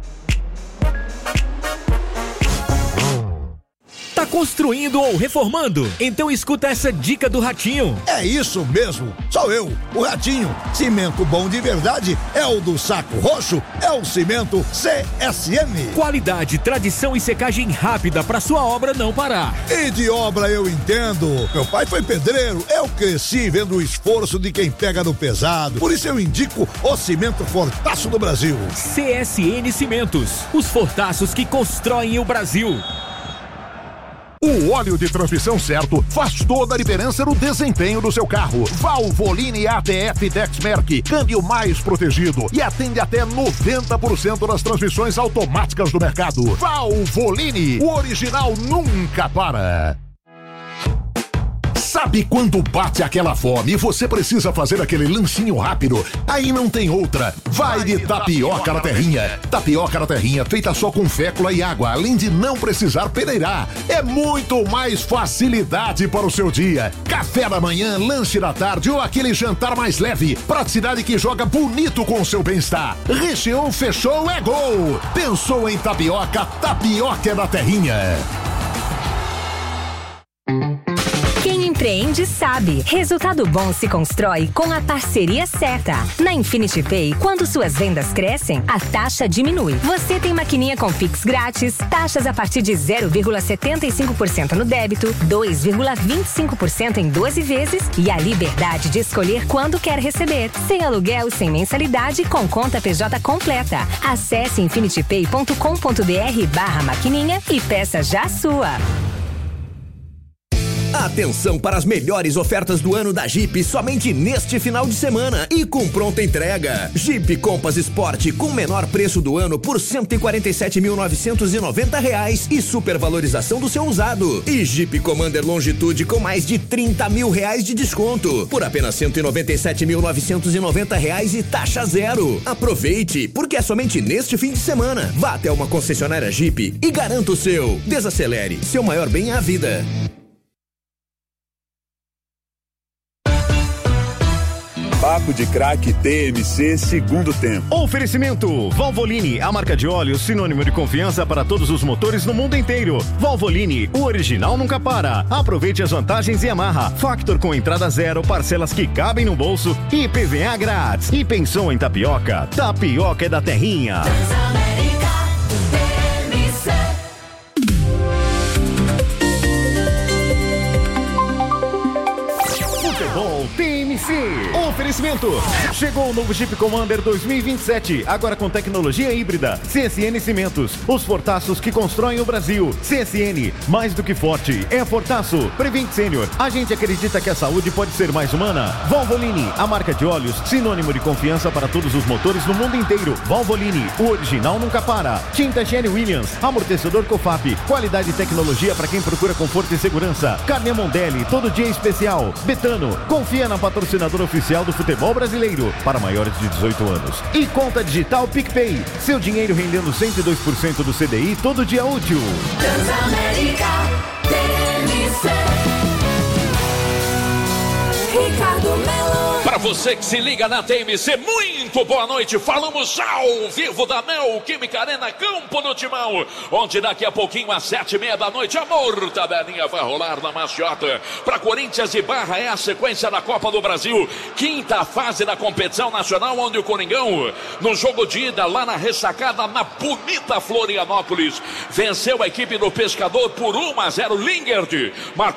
Speaker 19: Tá construindo ou reformando? Então escuta essa dica do Ratinho.
Speaker 20: É isso mesmo, sou eu, o Ratinho. Cimento bom de verdade é o do Saco Roxo, é o cimento CSN.
Speaker 19: Qualidade, tradição e secagem rápida para sua obra não parar.
Speaker 20: E de obra eu entendo. Meu pai foi pedreiro, eu cresci vendo o esforço de quem pega no pesado. Por isso eu indico o cimento Fortaço do Brasil.
Speaker 19: CSN Cimentos, os fortaços que constroem o Brasil.
Speaker 21: O óleo de transmissão certo faz toda a diferença no desempenho do seu carro. Valvoline ATF Dexmerc, câmbio mais protegido e atende até 90% das transmissões automáticas do mercado. Valvoline, o original nunca para. Sabe quando bate aquela fome e você precisa fazer aquele lanchinho rápido? Aí não tem outra. Vai de tapioca na terrinha. Tapioca na terrinha feita só com fécula e água, além de não precisar peneirar. É muito mais facilidade para o seu dia. Café da manhã, lanche da tarde ou aquele jantar mais leve. Praticidade que joga bonito com o seu bem-estar. Recheou, fechou, é gol. Pensou em tapioca? Tapioca na terrinha.
Speaker 17: Empreende sabe. Resultado bom se constrói com a parceria certa. Na Infinity Pay, quando suas vendas crescem, a taxa diminui. Você tem maquininha com Pix grátis, taxas a partir de 0,75% no débito, 2,25% em 12 vezes e a liberdade de escolher quando quer receber. Sem aluguel, sem mensalidade, com conta PJ completa. Acesse infinitypay.com.br/maquininha e peça já a sua.
Speaker 22: Atenção para as melhores ofertas do ano da Jeep somente neste final de semana e com pronta entrega. Jeep Compass Sport com menor preço do ano por R$ 147.990 e supervalorização do seu usado. E Jeep Commander Longitude com mais de R$ 30 mil de desconto por apenas R$ 197.990 e taxa zero. Aproveite, porque é somente neste fim de semana. Vá até uma concessionária Jeep e garanta o seu. Desacelere, seu maior bem é a vida.
Speaker 15: Papo de Craque TMC segundo tempo.
Speaker 16: Oferecimento Valvoline, a marca de óleo sinônimo de confiança para todos os motores no mundo inteiro. Valvoline, o original nunca para. Aproveite as vantagens e amarra. Factor com entrada zero, parcelas que cabem no bolso e PVA grátis. E pensou em tapioca? Tapioca é da terrinha. Futebol TMC. Oferecimento. Chegou o novo Jeep Commander 2027, agora com tecnologia híbrida. CSN Cimentos, os fortaços que constroem o Brasil. CSN, mais do que forte, é fortaço. Prevent Senior, a gente acredita que a saúde pode ser mais humana. Valvoline, a marca de óleos, sinônimo de confiança para todos os motores no mundo inteiro. Valvoline, o original nunca para. Tinta Jenny Williams, amortecedor Cofap, qualidade e tecnologia para quem procura conforto e segurança. Carne Mondelli, todo dia especial. Betano, confia na patrocinadora oficial do futebol brasileiro para maiores de 18 anos. E conta digital PicPay, seu dinheiro rendendo 102% do CDI todo dia útil.
Speaker 23: Transamérica TMC. Ricardo Melo.
Speaker 11: Para você que se liga na TMC, muito boa noite. Falamos ao vivo da Neoquímica Arena, Campo do Timão, onde daqui a pouquinho às 7h30 da noite a mortadelinha vai rolar na maciota. Para Corinthians e Barra é a sequência da Copa do Brasil, quinta fase da competição nacional, onde o Coringão, no jogo de ida lá na ressacada, na bonita Florianópolis, venceu a equipe do Pescador por 1-0. Lingard marcou